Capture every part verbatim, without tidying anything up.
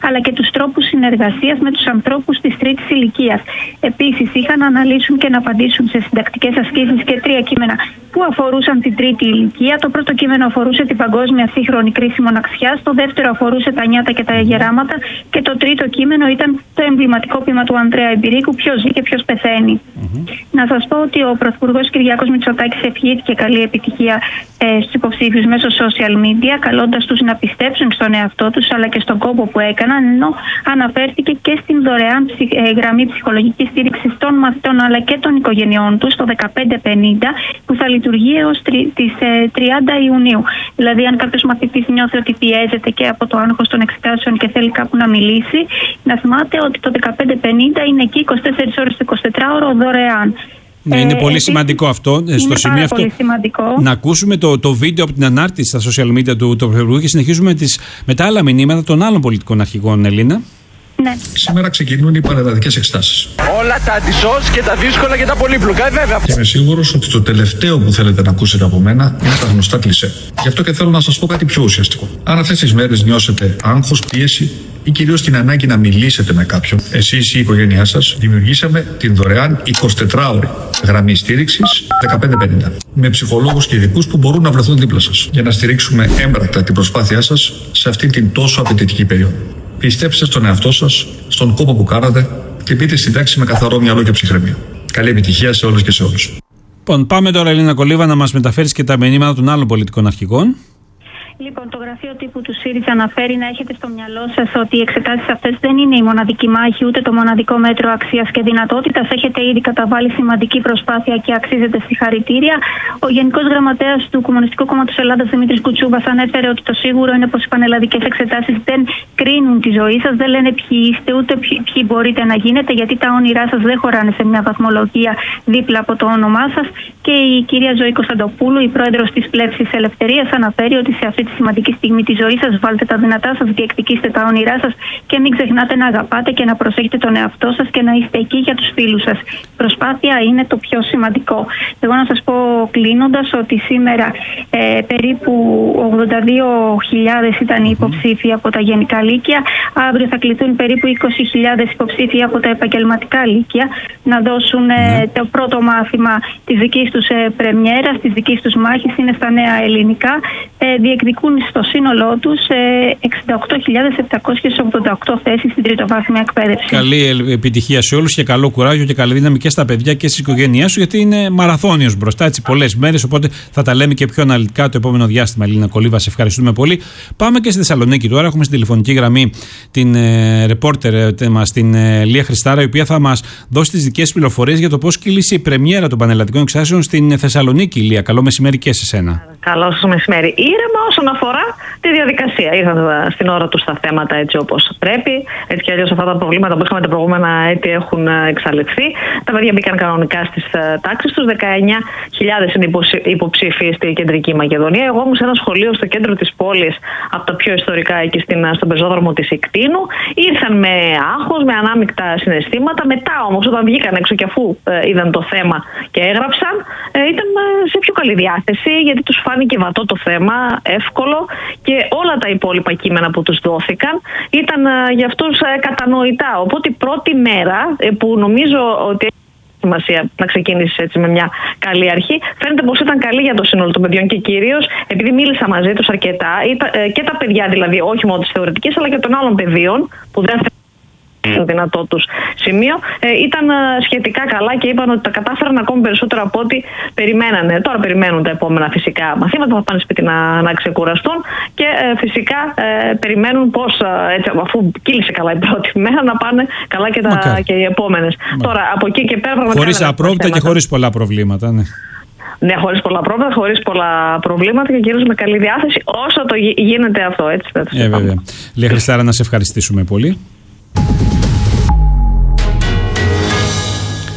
αλλά και τους τρόπους συνεργασίας με τους ανθρώπους της τρίτης ηλικίας. Επίσης, είχαν να αναλύσουν και να απαντήσουν σε συντακτικές ασκήσεις και τρία κείμενα που αφορούσαν την τρίτη ηλικία. Το πρώτο κείμενο αφορούσε την παγκόσμια σύγχρονη κρίση μοναξιάς, το δεύτερο αφορούσε τα νιάτα και τα γεράματα και το τρίτο κείμενο ήταν το εμβληματικό ποίημα του Ανδρέα Εμπειρίκου, ποιος ζει και ποιος πεθαίνει. Mm-hmm. Να σας πω ότι ο Πρωθυπουργός Κυριάκος Μητσοτάκης ευχήθηκε καλή επιτυχία ε, στους υποψήφιους μέσω social media, καλώντας τους να πιστέψουν στον εαυτό τους αλλά και στον κόπο που έκαναν, ενώ αναφέρθηκε και στην δωρεάν ψυχ, ε, γραμμή ψυχολογικής στήριξης των μαθητών αλλά και των οικογενειών τους, το δεκαπέντε πενήντα, που θα λειτουργεί έως τις ε, τριάντα Ιουνίου. Δηλαδή, αν κάποιος μαθητής νιώθει ότι πιέζεται και από το άγχος των εξετάσεων και θέλει κάπου να μιλήσει, να θυμάται ότι το δεκαπέντε πενήντα είναι εκεί είκοσι τέσσερις ώρες το εικοσιτετράωρο δωρεάν. Ναι, είναι ε, πολύ σημαντικό αυτό. Είναι στο σημείο αυτό, πολύ σημαντικό. Να ακούσουμε το, το βίντεο από την ανάρτηση στα social media του Πρωθυπουργού και συνεχίζουμε τις, με τα άλλα μηνύματα των άλλων πολιτικών αρχηγών, Ελίνα. Ναι. Σήμερα ξεκινούν οι πανελλαδικές εξετάσεις. Όλα τα αντισώς και τα δύσκολα και τα πολύπλοκα, βέβαια. Και είμαι σίγουρος ότι το τελευταίο που θέλετε να ακούσετε από μένα είναι τα γνωστά κλισέ. Γι' αυτό και θέλω να σας πω κάτι πιο ουσιαστικό. Αν αυτές τις μέρες νιώσετε άγχος, πίεση ή κυρίως την ανάγκη να μιλήσετε με κάποιον, εσείς ή η οικογένειά σας, δημιουργήσαμε την δωρεάν εικοσιτετράωρη γραμμή στήριξης δεκαπέντε πενήντα. Με ψυχολόγους και ειδικούς που μπορούν να βρεθούν δίπλα σας για να στηρίξουμε έμπρακτα την προσπάθειά σας σε αυτή την τόσο απαιτητική περίοδο. Πιστέψτε στον εαυτό σας, στον κόπο που κάνατε και μπείτε στην τάξη με καθαρό μυαλό και ψυχραιμία. Καλή επιτυχία σε όλους και σε όλους. Λοιπόν, πάμε τώρα, Ελίνα Κολίβα, να μας μεταφέρεις και τα μηνύματα των άλλων πολιτικών αρχηγών. Λοιπόν, το γραφείο τύπου του ΣΥΡΙΖΑ αναφέρει να έχετε στο μυαλό σας ότι οι εξετάσεις αυτές δεν είναι η μοναδική μάχη ούτε το μοναδικό μέτρο αξίας και δυνατότητας. Έχετε ήδη καταβάλει σημαντική προσπάθεια και αξίζετε συγχαρητήρια. Ο Γενικός Γραμματέας του Κομμουνιστικού Κόμματος Ελλάδας, Δημήτρης Κουτσούμπας, ανέφερε ότι το σίγουρο είναι πως οι πανελλαδικές εξετάσεις δεν κρίνουν τη ζωή σας, δεν λένε ποιοι είστε, ούτε ποιοι, ποιοι μπορείτε να γίνετε, γιατί τα όνειρά σας δεν χωράνε σε μια βαθμολογία δίπλα από το όνομά σας. Και η κυρία Ζωή Κωνσταντοπούλου, η πρόεδρος της Πλεύσης Ελευθερίας, αναφέρει ότι σε αυτή τη σημαντική στιγμή της ζωής σας βάλτε τα δυνατά σας, διεκδικήστε τα όνειρά σας και μην ξεχνάτε να αγαπάτε και να προσέχετε τον εαυτό σας και να είστε εκεί για τους φίλους σας. Η προσπάθεια είναι το πιο σημαντικό. Εγώ να σας πω κλείνοντας ότι σήμερα ε, περίπου ογδόντα δύο χιλιάδες ήταν οι υποψήφοι από τα γενικά λύκεια. Αύριο θα κληθούν περίπου είκοσι χιλιάδες υποψήφοι από τα επαγγελματικά λύκεια να δώσουν ε, το πρώτο μάθημα της δικής τους ε, πρεμιέρας, της δικής τους μάχης. Είναι στα νέα ελληνικά. Ε, διεκδικούν στο σύνολό τους ε, εξήντα οκτώ χιλιάδες επτακόσιες ογδόντα οκτώ θέσεις στην τριτοβάθμια εκπαίδευση. Καλή επιτυχία σε όλους και καλό κουράγιο και καλή δύναμη και στα παιδιά και στις οικογένειές σου, γιατί είναι μαραθώνιος μπροστά, έτσι πολλές μέρες. Οπότε θα τα λέμε και πιο αναλυτικά το επόμενο διάστημα. Ελίνα Κολίβα, σε ευχαριστούμε πολύ. Πάμε και στη Θεσσαλονίκη τώρα. Έχουμε στην τηλεφωνική γραμμή την ε, ρεπόρτερ μας, την ε, Λία Χριστάρα, η οποία θα μας δώσει τις δικές πληροφορίες για το πώς κύλησε η πρεμιέρα των πανελλαδικών εξετάσεων στην Θεσσαλονίκη. Λία, καλό μεσημέρι και σε σένα. Καλό σας μεσημέρι. Ήρεμα όσον αφορά τη διαδικασία. Ήρθαν στην ώρα τους τα θέματα έτσι όπως πρέπει. Έτσι κι αλλιώς αυτά τα προβλήματα που είχαμε τα προηγούμενα έτη έχουν εξαλειφθεί. Τα παιδιά μπήκαν κανονικά στις τάξεις τους. δεκαεννιά χιλιάδες είναι υποψήφοι στη Κεντρική Μακεδονία. Εγώ ήμουν σε ένα σχολείο στο κέντρο της πόλης, από τα πιο ιστορικά, εκεί στον πεζόδρομο της Ικτίνου. Ήρθαν με άγχος, με ανάμεικτα συναισθήματα. Μετά όμως, όταν βγήκαν έξω και αφού ε, είδαν το θέμα και έγραψαν, ε, ήταν σε πιο καλή διάθεση, γιατί τους φάνηκε βατό το θέμα, εύκολο, και όλα τα υπόλοιπα κείμενα που τους δόθηκαν ήταν ε, για αυτούς ε, κατανοητά. Οπότε η πρώτη μέρα ε, που νομίζω ότι σημασία να ξεκίνησε έτσι με μια καλή αρχή, φαίνεται πως ήταν καλή για το σύνολο των παιδιών και κυρίως επειδή μίλησα μαζί τους αρκετά, και τα παιδιά δηλαδή, όχι μόνο της θεωρητικής αλλά και των άλλων παιδίων που δεν στο δυνατό τους σημείο, ε, ήταν σχετικά καλά και είπαν ότι τα κατάφεραν ακόμη περισσότερο από ό,τι περιμένανε. Τώρα περιμένουν τα επόμενα φυσικά μαθήματα, θα πάνε σπίτι να, να ξεκουραστούν και ε, φυσικά ε, περιμένουν πώς, έτσι, αφού κύλησε καλά η πρώτη μέρα, να πάνε καλά και, τα, και οι επόμενες. Τώρα από εκεί και πέρα, χωρίς απρόβλητα και χωρίς πολλά προβλήματα. Ναι. Ναι, χωρίς πολλά πρόβληματα, χωρίς πολλά προβλήματα και κυρίως με καλή διάθεση, όσο το γίνεται αυτό. Έτσι, έτσι, ε, βέβαια. Λία Χριστάρα, να σε ευχαριστήσουμε πολύ.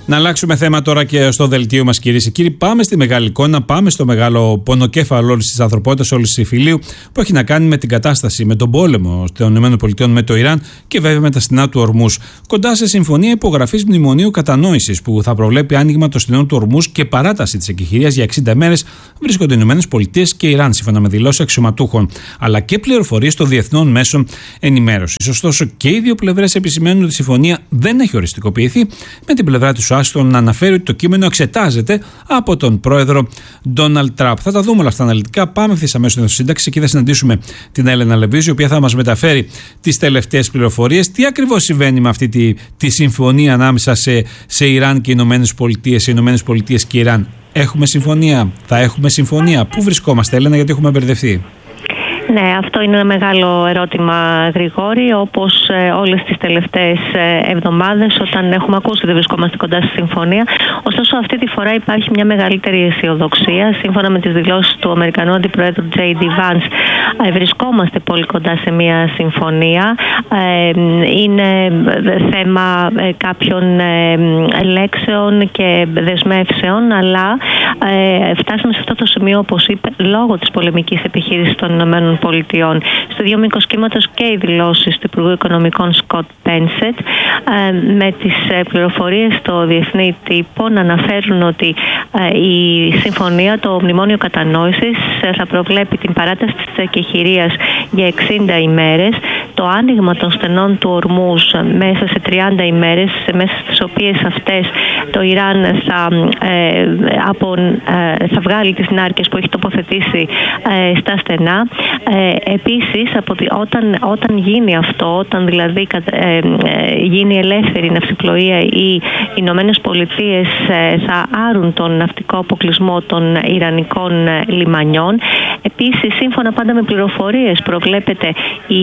Να αλλάξουμε θέμα τώρα και στο δελτίο μας, κυρίες και κύριοι. Πάμε στη μεγάλη εικόνα, πάμε στο μεγάλο πονοκέφαλο όλης της ανθρωπότητας, όλης της υφηλίου, που έχει να κάνει με την κατάσταση, με τον πόλεμο των ΗΠΑ με το Ιράν και βέβαια με τα στενά του Ορμούζ. Κοντά σε συμφωνία υπογραφής μνημονίου κατανόησης που θα προβλέπει άνοιγμα των στενών του Ορμούζ και παράταση της εκεχηρίας για εξήντα μέρες, βρίσκονται οι ΗΠΑ και Ιράν, σύμφωνα με δηλώσεις αξιωματούχων, αλλά και πληροφορίες των διεθνών μέσων ενημέρωσης. Ωστόσο, και οι δύο πλευρές επισημαίνουν ότι η συμφωνία δεν έχει οριστικοποιηθεί, με την πλευρά του Άστον να αναφέρει ότι το κείμενο εξετάζεται από τον πρόεδρο Ντόναλντ Τραμπ. Θα τα δούμε όλα αυτά αναλυτικά. Πάμε ευθύς αμέσως στην σύνταξη και θα συναντήσουμε την Έλενα Λεβίζη, η οποία θα μας μεταφέρει τις τελευταίες πληροφορίες. Τι ακριβώς συμβαίνει με αυτή τη, τη συμφωνία ανάμεσα σε, σε Ιράν και Ηνωμένες Πολιτείες, σε Ηνωμένες Πολιτείες και Ιράν. Έχουμε συμφωνία, θα έχουμε συμφωνία. Πού βρισκόμαστε, Έλενα, γιατί έχουμε μπερδευτεί? Ναι, αυτό είναι ένα μεγάλο ερώτημα, Γρηγόρη, όπως ε, όλες τις τελευταίες ε, εβδομάδες όταν έχουμε ακούσει ότι βρισκόμαστε κοντά στη συμφωνία. Ωστόσο, αυτή τη φορά υπάρχει μια μεγαλύτερη αισιοδοξία. Σύμφωνα με τις δηλώσεις του Αμερικανού Αντιπροέδρου τζέι ντι Vance, ε, βρισκόμαστε πολύ κοντά σε μια συμφωνία. Ε, είναι θέμα ε, κάποιων ε, λέξεων και δεσμεύσεων, αλλά ε, φτάσαμε σε αυτό το σημείο, όπως είπε, λόγω της πολεμικής επιχείρησης των Ηνωμένων Πολιτειών. Στο ίδιο μήκος κύματος και οι δηλώσεις του Υπουργού Οικονομικών Σκοτ Μπένσετ, με τις πληροφορίες στο διεθνή τύπο να αναφέρουν ότι η συμφωνία, το μνημόνιο κατανόησης, θα προβλέπει την παράταση της εκεχηρίας για εξήντα ημέρες, το άνοιγμα των στενών του Ορμούζ μέσα σε τριάντα ημέρες, μέσα στις οποίες αυτές το Ιράν θα, ε, από, ε, θα βγάλει τις νάρκες που έχει τοποθετήσει ε, στα στενά. Ε, επίσης, από τη, όταν, όταν γίνει αυτό, όταν δηλαδή ε, ε, γίνει ελεύθερη ναυσιπλοεία, οι Ηνωμένες Πολιτείες ε, θα άρουν τον ναυτικό αποκλεισμό των Ιρανικών ε, λιμανιών. Επίσης, σύμφωνα πάντα με πληροφορίες, προβλέπεται η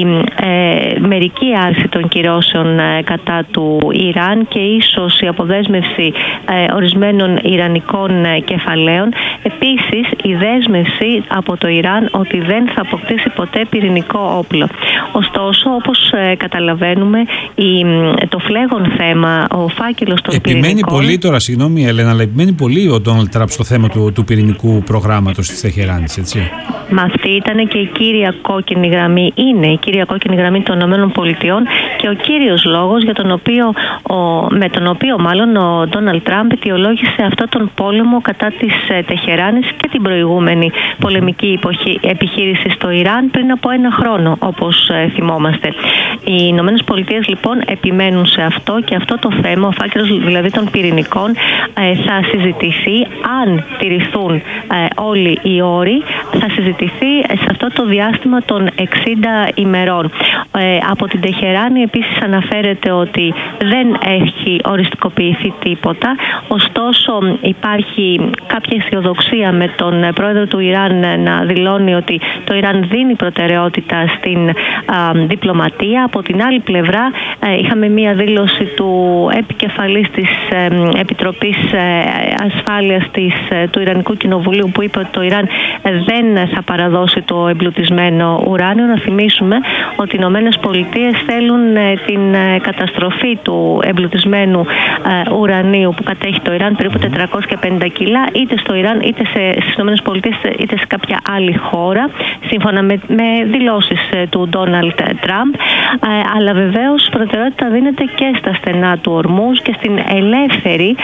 ε, μερική άρση των κυρώσεων ε, κατά του Ιράν και ίσως η αποδέσμευση ε, ορισμένων Ιρανικών ε, κεφαλαίων. Επίσης, η δέσμευση από το Ιράν ότι δεν θα αποκτήσει ποτέ πυρηνικό όπλο. Ωστόσο, όπως ε, καταλαβαίνουμε, η, το φλέγον θέμα, ο φάκελος των επιμένει πυρηνικών... Επιμένει πολύ τώρα, συγγνώμη Έλενα, αλλά επιμένει πολύ ο Ντόναλντ Τραμπ στο θέμα του, του πυρηνικού προγράμματος της Τεχεράνης, έτσι. Μα αυτή ήταν και η κύρια κόκκινη γραμμή, είναι η κύρια κόκκινη γραμμή των ΗΠΑ και ο κύριος λόγος για τον οποίο, ο, με τον οποίο μάλλον ο Ντόναλντ Τραμπ αιτιολόγησε αυτό τον πόλεμο κατά της ε, Τεχεράνης και την προηγούμενη πολεμική υποχή, επιχείρηση στο Ιράν πριν από ένα χρόνο, όπως ε, θυμόμαστε. Οι Ηνωμένες Πολιτείες λοιπόν επιμένουν σε αυτό και αυτό το θέμα, ο φάκελος δηλαδή των πυρηνικών, ε, θα συζητηθεί αν τηρηθούν ε, όλοι οι όροι, θα συζητηθεί σε αυτό το διάστημα των εξήντα ημερών. Ε, από την Τεχεράνη επίσης αναφέρεται ότι δεν έχει οριστικοποιηθεί τίποτα, ωστόσο υπάρχει κάποια αισιοδοξία με τον πρόεδρο του Ιράν να δηλώνει ότι το Ιράν δίνει προτεραιότητα στην α, διπλωματία. Από την άλλη πλευρά ε, είχαμε μία δήλωση του επικεφαλής της ε, Επιτροπής ε, Ασφάλειας της, ε, του Ιρανικού Κοινοβουλίου που είπε ότι το Ιράν δεν θα παραδώσει το εμπλουτισμένο ουράνιο. Να θυμίσουμε ότι οι Ηνωμένες Πολιτείες θέλουν ε, την ε, καταστροφή του εμπλουτισμένου ε, ουρανίου που κατέχει το Ιράν, περίπου τετρακόσια πενήντα κιλά, είτε στο Ιράν είτε σε, στις Ηνωμένες Πολιτείες είτε σε κάποια άλλη χώρα, σύμφωνα με, με δηλώσεις ε, του Ντόναλντ Τραμπ. Ε, αλλά βεβαίως προτεραιότητα δίνεται και στα στενά του Ορμούζ και στην ελεύθερη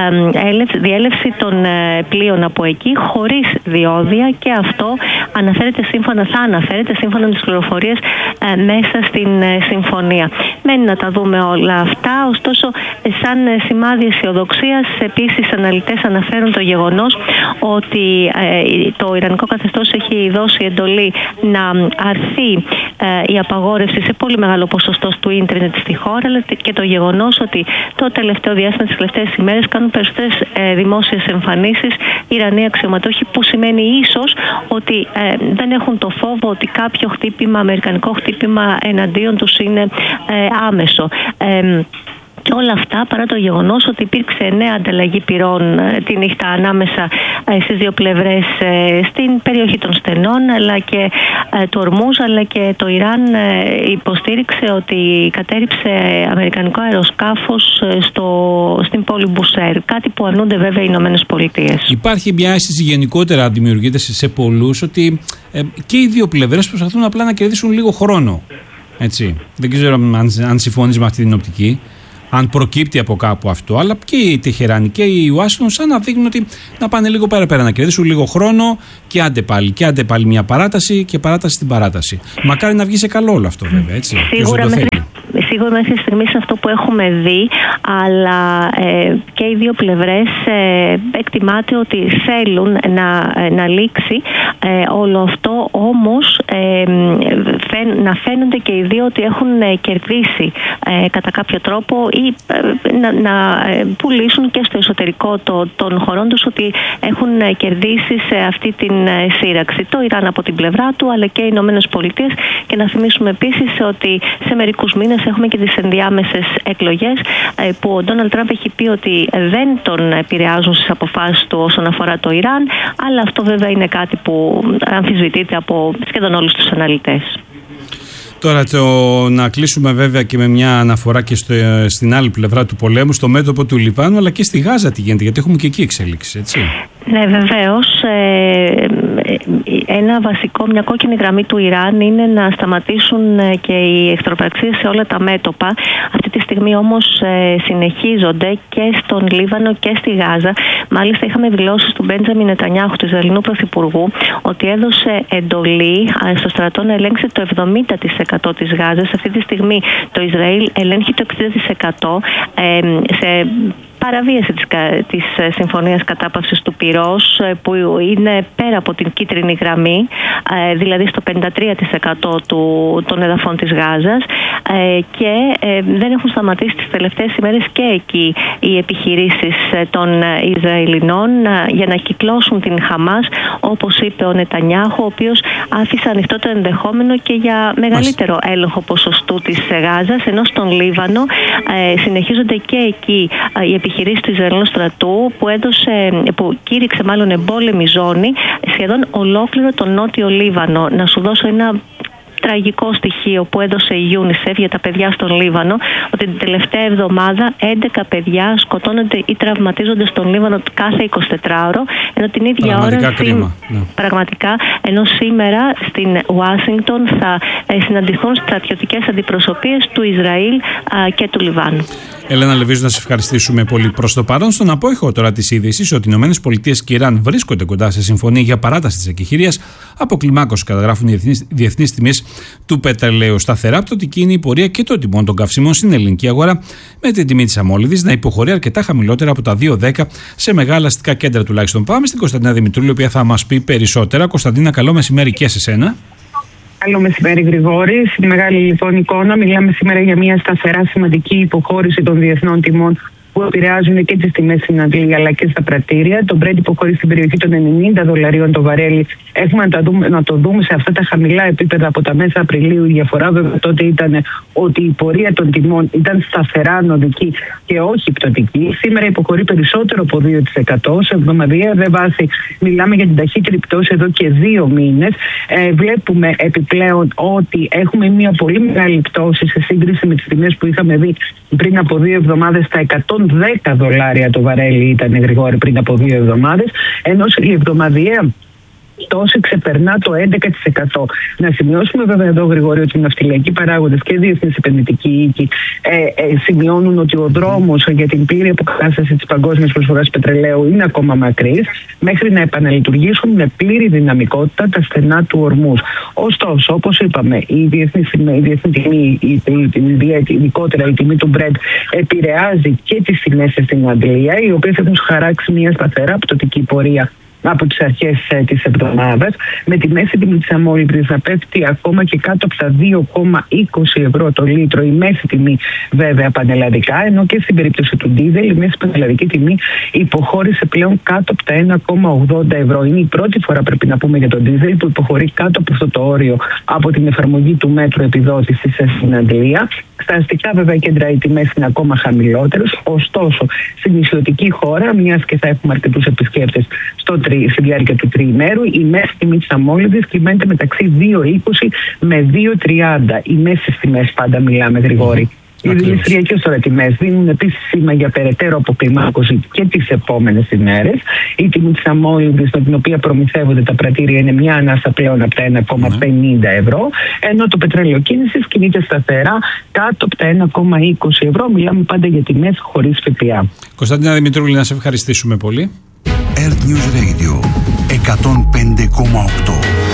ε, διέλευση των ε, πλοίων από εκεί χωρίς διόδια, και αυτό αναφέρεται σύμφωνα, θα αναφέρεται σύμφωνα με τις πληροφορίες ε, μέσα στην ε, συμφωνία. Μένει να τα δούμε όλα αυτά, ωστόσο ε, σαν ε, σημάδι αισιοδοξίας επίσης αναλυτές αναφέρουν το γεγονός ότι ε, το Ιρανικό καθεστώς έχει δώσει εντολή να αρθεί ε, η απαγόρευση σε πολύ μεγάλο ποσοστό του ίντερνετ στη χώρα, αλλά και το γεγονός ότι το τελευταίο διάστημα, τις τελευταίες ημέρες, κάνουν περισσότερες ε, δημόσιες εμφανίσεις Ιρανοί αξιωματούχοι, που σημαίνει ίσως ότι ε, δεν έχουν το φόβο ότι κάποιο χτύπημα, αμερικανικό χτύπημα εναντίον τους είναι ε, άμεσο. Ε, Και όλα αυτά παρά το γεγονός ότι υπήρξε νέα ανταλλαγή πυρών τη νύχτα ανάμεσα στις δύο πλευρές στην περιοχή των Στενών αλλά και του Ορμούζ, αλλά και το Ιράν υποστήριξε ότι κατέρριψε αμερικανικό αεροσκάφος στο, στην πόλη Μπουσέρ, κάτι που αρνούνται βέβαια οι Ηνωμένες Πολιτείες. Υπάρχει μια αίσθηση γενικότερα δημιουργείται σε πολλούς ότι ε, και οι δύο πλευρές προσπαθούν απλά να κερδίσουν λίγο χρόνο. Έτσι. Δεν ξέρω αν, αν συμφωνείς με αυτή την οπτική, αν προκύπτει από κάπου αυτό, αλλά και η Τεχεράνη και η Ουάσιγκτον σαν να δείχνουν ότι να πάνε λίγο παραπέρα, να κερδίσουν λίγο χρόνο και άντε πάλι, και άντε πάλι μια παράταση και παράταση στην παράταση. Μακάρι να βγει σε καλό όλο αυτό βέβαια, έτσι. Σίγουρα μέχρι, σίγουρα μέχρι στιγμής αυτό που έχουμε δει, αλλά ε, και οι δύο πλευρές ε, εκτιμάται ότι θέλουν να, να λήξει ε, όλο αυτό, όμως ε, φαίν, να φαίνονται και οι δύο ότι έχουν ε, κερδίσει ε, κατά κάποιο τρόπο ή ε, να, να πουλήσουν και στο εσωτερικό το, των χωρών τους ότι έχουν ε, κερδίσει σε αυτή την ε, σύραξη. Το Ιράν από την πλευρά του, αλλά και οι Ηνωμένες Πολιτείες, και να θυμίσουμε επίσης ότι σε μερικούς μήνες έχουμε και τις ενδιάμεσες εκλογές ε, που ο Ντόναλντ Τραμπ έχει πει ότι δεν τον επηρεάζουν στις αποφάσεις του όσον αφορά το Ιράν, αλλά αυτό βέβαια είναι κάτι που αμφισβητείται από σχεδόν όλους τους αναλυτές. Τώρα το να κλείσουμε βέβαια και με μια αναφορά και στο, στην άλλη πλευρά του πολέμου, στο μέτωπο του Λιβάνου, αλλά και στη Γάζα τι γίνεται, γιατί έχουμε και εκεί εξέλιξη, έτσι. Ναι, βεβαίως. Ε, ένα βασικό, μια κόκκινη γραμμή του Ιράν είναι να σταματήσουν και οι εχθροπραξίες σε όλα τα μέτωπα. Αυτή τη στιγμή όμως ε, συνεχίζονται και στον Λίβανο και στη Γάζα. Μάλιστα είχαμε δηλώσεις του Μπέντζαμιν Νετανιάχου, του Ισραηλινού Πρωθυπουργού, ότι έδωσε εντολή στο στρατό να ελέγξει το εβδομήντα τοις εκατό της Γάζας. Αυτή τη στιγμή το Ισραήλ ελέγχει το εξήντα τοις εκατό ε, σε παραβίαση της, της συμφωνίας κατάπαυσης του πυρός, που είναι πέρα από την κίτρινη γραμμή, δηλαδή στο πενήντα τρία τοις εκατό του, των εδαφών της Γάζας, και δεν έχουν σταματήσει τις τελευταίες ημέρες και εκεί οι επιχειρήσεις των Ισραηλινών για να κυκλώσουν την Χαμάς, όπως είπε ο Νετανιάχου, ο οποίος άφησε ανοιχτό το ενδεχόμενο και για μεγαλύτερο έλεγχο ποσοστού της Γάζας, ενώ στον Λίβανο συνεχίζονται και εκεί οι επιχειρήσεις επιχειρήσεις του Ισραηλινού στρατού που, έδωσε, που κήρυξε μάλλον εμπόλεμη ζώνη σχεδόν ολόκληρο τον νότιο Λίβανο. Να σου δώσω ένα τραγικό στοιχείο που έδωσε η UNICEF για τα παιδιά στον Λίβανο, ότι την τελευταία εβδομάδα έντεκα παιδιά σκοτώνονται ή τραυματίζονται στον Λίβανο κάθε εικοσιτετράωρο, ενώ την ίδια πραγματικά ώρα κρίμα. Ναι. Πραγματικά, ενώ σήμερα στην Ουάσιγκτον θα συναντηθούν στρατιωτικές αντιπροσωπείες του Ισραήλ α, και του Λιβάνου. Ελένα Λεβίζου, να σε ευχαριστήσουμε πολύ. Προς το παρόν, στον απόϊχο τώρα της είδησης ότι οι Ηνωμένες Πολιτείες και Ιράν βρίσκονται κοντά σε συμφωνία για παράταση της εκεχηρίας, αποκλιμάκωση καταγράφουν οι διεθνείς τιμές του πετρελαίου. Σταθερά πτωτική είναι η πορεία και των τιμών των καυσίμων στην ελληνική αγορά, με την τιμή της αμόλυδης να υποχωρεί αρκετά χαμηλότερα από τα δύο δέκα σε μεγάλα αστικά κέντρα τουλάχιστον. Πάμε στην Κωνσταντίνα Δημητρούλη, η οποία θα μας πει περισσότερα. Κωνσταντίνα, καλό μεσημέρι και σε σένα. Καλό μεσημέρι, Γρηγόρη. Στη μεγάλη λοιπόν εικόνα, μιλάμε σήμερα για μια σταθερά σημαντική υποχώρηση των διεθνών τιμών που επηρεάζουν και τις τιμές στην Αγγλία αλλά και στα πρατήρια. Το Brent υποχωρεί στην περιοχή των ενενήντα δολαρίων το βαρέλι. Έχουμε να, δούμε, να το δούμε σε αυτά τα χαμηλά επίπεδα από τα μέσα Απριλίου. Η διαφορά βέβαια τότε ήταν ότι η πορεία των τιμών ήταν σταθερά ανωδική και όχι πτωτική. Σήμερα υποχωρεί περισσότερο από δύο τοις εκατό. Σε εβδομαδιαία δε βάση μιλάμε για την ταχύτερη πτώση εδώ και δύο μήνες. Ε, βλέπουμε επιπλέον ότι έχουμε μια πολύ μεγάλη πτώση σε σύγκριση με τις τιμές που είχαμε δει πριν από δύο εβδομάδες στα εκατόν δέκα δολάρια το βαρέλι ήταν, Γρηγόρη, πριν από δύο εβδομάδες, ενώ η εβδομαδιαία πτώση ξεπερνά το έντεκα τοις εκατό. Να σημειώσουμε βέβαια εδώ, Γρηγόρη, ότι οι ναυτιλιακοί παράγοντες και οι διεθνείς επενδυτικοί οίκοι ε, ε, σημειώνουν ότι ο δρόμος για την πλήρη αποκατάσταση της παγκόσμιας προσφοράς πετρελαίου είναι ακόμα μακρύς, μέχρι να επαναλειτουργήσουν με πλήρη δυναμικότητα τα στενά του Ορμούζ. Ωστόσο, όπως είπαμε, η διεθνή τιμή, ειδικότερα η τιμή του Brent, επηρεάζει και τις τιμές στην Αγγλία, οι οποίες έχουν χαράξει μια σταθερά πτωτική πορεία από τις αρχές ε, της εβδομάδας, με τη μέση τιμή της αμόλυβδης να πέφτει ακόμα και κάτω από τα δύο κόμμα είκοσι ευρώ το λίτρο, η μέση τιμή βέβαια πανελλαδικά, ενώ και στην περίπτωση του ντίζελ η μέση πανελλαδική τιμή υποχώρησε πλέον κάτω από τα ένα κόμμα ογδόντα ευρώ. Είναι η πρώτη φορά, πρέπει να πούμε, για τον ντίζελ που υποχωρεί κάτω από αυτό το όριο από την εφαρμογή του μέτρου επιδότησης στην Αγγλία. Στα αστικά βέβαια κέντρα οι τιμές είναι ακόμα χαμηλότερες. Ωστόσο, στην νησιωτική χώρα, μιας και θα έχουμε αρκετούς επισκέπτες στο τρι, στη διάρκεια του τριημέρου, η μέση τιμή της αμόλυντης κυμαίνεται μεταξύ δύο είκοσι με δύο τριάντα. Οι μέσες τιμές πάντα μιλάμε, Γρηγόρη. Οι δηληστριακές τώρα τιμές δίνουν επίσης σήμα για περαιτέρω αποκλιμάκωση και τις επόμενες ημέρες. Η τιμή της αμόλυντης με την οποία προμηθεύονται τα πρατήρια είναι μια ανάσα πλέον από τα ένα κόμμα πενήντα ευρώ, ενώ το πετρέλαιο κίνησης κινείται σταθερά κάτω από τα ένα κόμμα είκοσι ευρώ. Μιλάμε πάντα για τιμές χωρίς ΦΠΑ. Κωνσταντίνα Δημητρούλη, να σε ευχαριστήσουμε πολύ. Earth News Radio εκατόν πέντε κόμμα οκτώ.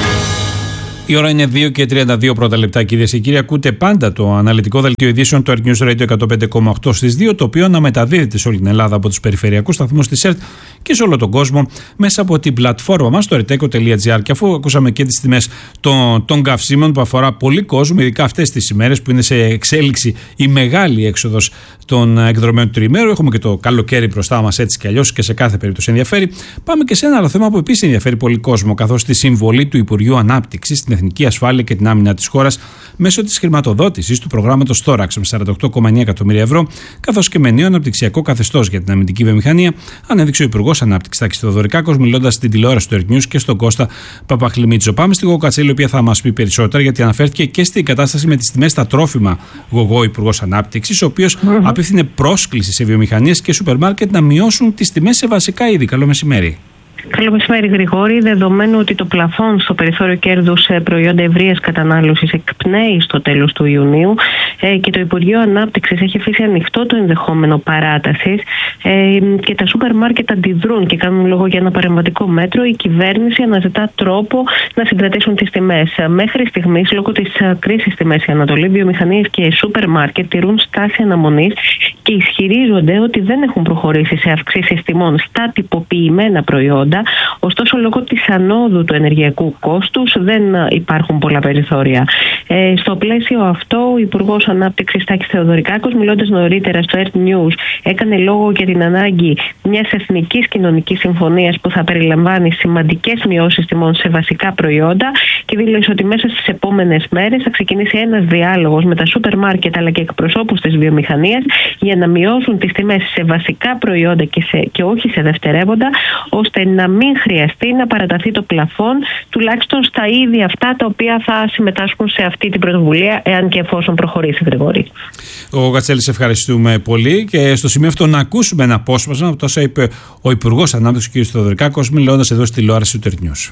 Η ώρα είναι δύο και τριάντα δύο πρώτα λεπτά, κυρίες και κύριοι. Ακούτε πάντα το αναλυτικό δελτίο ειδήσεων του Earth News Radio εκατόν πέντε κόμμα οκτώ στις δύο, το οποίο αναμεταδίδεται σε όλη την Ελλάδα από τους περιφερειακούς σταθμούς της ΕΡΤ και σε όλο τον κόσμο μέσα από την πλατφόρμα μας, το ερτέκο τελεία τζι άρ. Και αφού ακούσαμε και τις τιμές των, των καυσίμων που αφορά πολύ κόσμο, ειδικά αυτές τις ημέρες που είναι σε εξέλιξη η μεγάλη έξοδος των εκδρομέων του τριημέρου, έχουμε και το καλοκαίρι μπροστά μας έτσι κι αλλιώς και σε κάθε περίπτωση ενδιαφέρει. Πάμε και σε ένα άλλο θέμα που επίσης ενδιαφέρει πολύ κόσμο, καθώς τη συμβολή του Υπουργείου Ανάπτυξης στην Εθνική Ασφάλεια και την Άμυνα της χώρας μέσω της χρηματοδότησης του προγράμματος Θόραξ με σαράντα οκτώ κόμμα εννέα εκατομμύρια ευρώ, καθώς και με νέο αναπτυξιακό καθεστώς για την αμυντική βιομηχανία, ανέδειξε ο Υπουργός Ανάπτυξης Τάκης Θεοδωρικάκος, μιλώντας στην τηλεόραση του Earth News και στον Κώστα Παπαχλημίτσο. Πάμε στη Γογό Κατσέλη, η οποία θα μας πει περισσότερα, γιατί αναφέρθηκε και στην κατάσταση με τις τιμές στα τρόφιμα. Γογό, Υπουργός Ανάπτυξης, ο οποίος mm-hmm. απίθυνε πρόσκληση σε βιομηχανίες και σούπερ μάρκετ να μειώσουν τις τιμές σε βασικά είδη. Καλό μεσημέρι. Καλό μεσημέρι, Γρηγόρη. Δεδομένου ότι το πλαφόν στο περιθώριο κέρδους σε προϊόντα ευρείας κατανάλωσης εκπνέει στο τέλος του Ιουνίου ε, και το Υπουργείο Ανάπτυξης έχει αφήσει ανοιχτό το ενδεχόμενο παράτασης ε, και τα σούπερ μάρκετ αντιδρούν και κάνουν λόγο για ένα παρεμβατικό μέτρο, η κυβέρνηση αναζητά τρόπο να συγκρατήσουν τις τιμές. Μέχρι στιγμής, λόγω της κρίσης στη Μέση Ανατολή, βιομηχανίες και σούπερ μάρκετ τηρούν στάση αναμονής και ισχυρίζονται ότι δεν έχουν προχωρήσει σε αυξήσεις τιμών στα τυποποιημένα προϊόντα. Ωστόσο, λόγω της ανόδου του ενεργειακού κόστους δεν υπάρχουν πολλά περιθώρια. Ε, στο πλαίσιο αυτό, ο Υπουργός Ανάπτυξης Τάκης Θεοδωρικάκος, μιλώντας νωρίτερα στο Earth News, έκανε λόγο για την ανάγκη μιας εθνικής κοινωνικής συμφωνίας που θα περιλαμβάνει σημαντικές μειώσεις τιμών σε βασικά προϊόντα και δήλωσε ότι μέσα στις επόμενες μέρες θα ξεκινήσει ένας διάλογος με τα σούπερ μάρκετ αλλά και εκπροσώπους της βιομηχανίας για να μειώσουν τις τιμές σε βασικά προϊόντα και, σε, και όχι σε δευτερεύοντα, ώστε να μην χρειαστεί να παραταθεί το πλαφόν, τουλάχιστον στα είδη αυτά τα οποία θα συμμετάσχουν σε αυτή την πρωτοβουλία, εάν και εφόσον προχωρήσει, Γρηγόρη. Ο Κατσέλης, ευχαριστούμε πολύ. Και στο σημείο αυτό να ακούσουμε ένα απόσπασμα από όσα είπε ο Υπουργός Ανάπτυξης, κ. Θεοδωρικάκος, μιλώντας εδώ στη τηλεόραση του Earth News.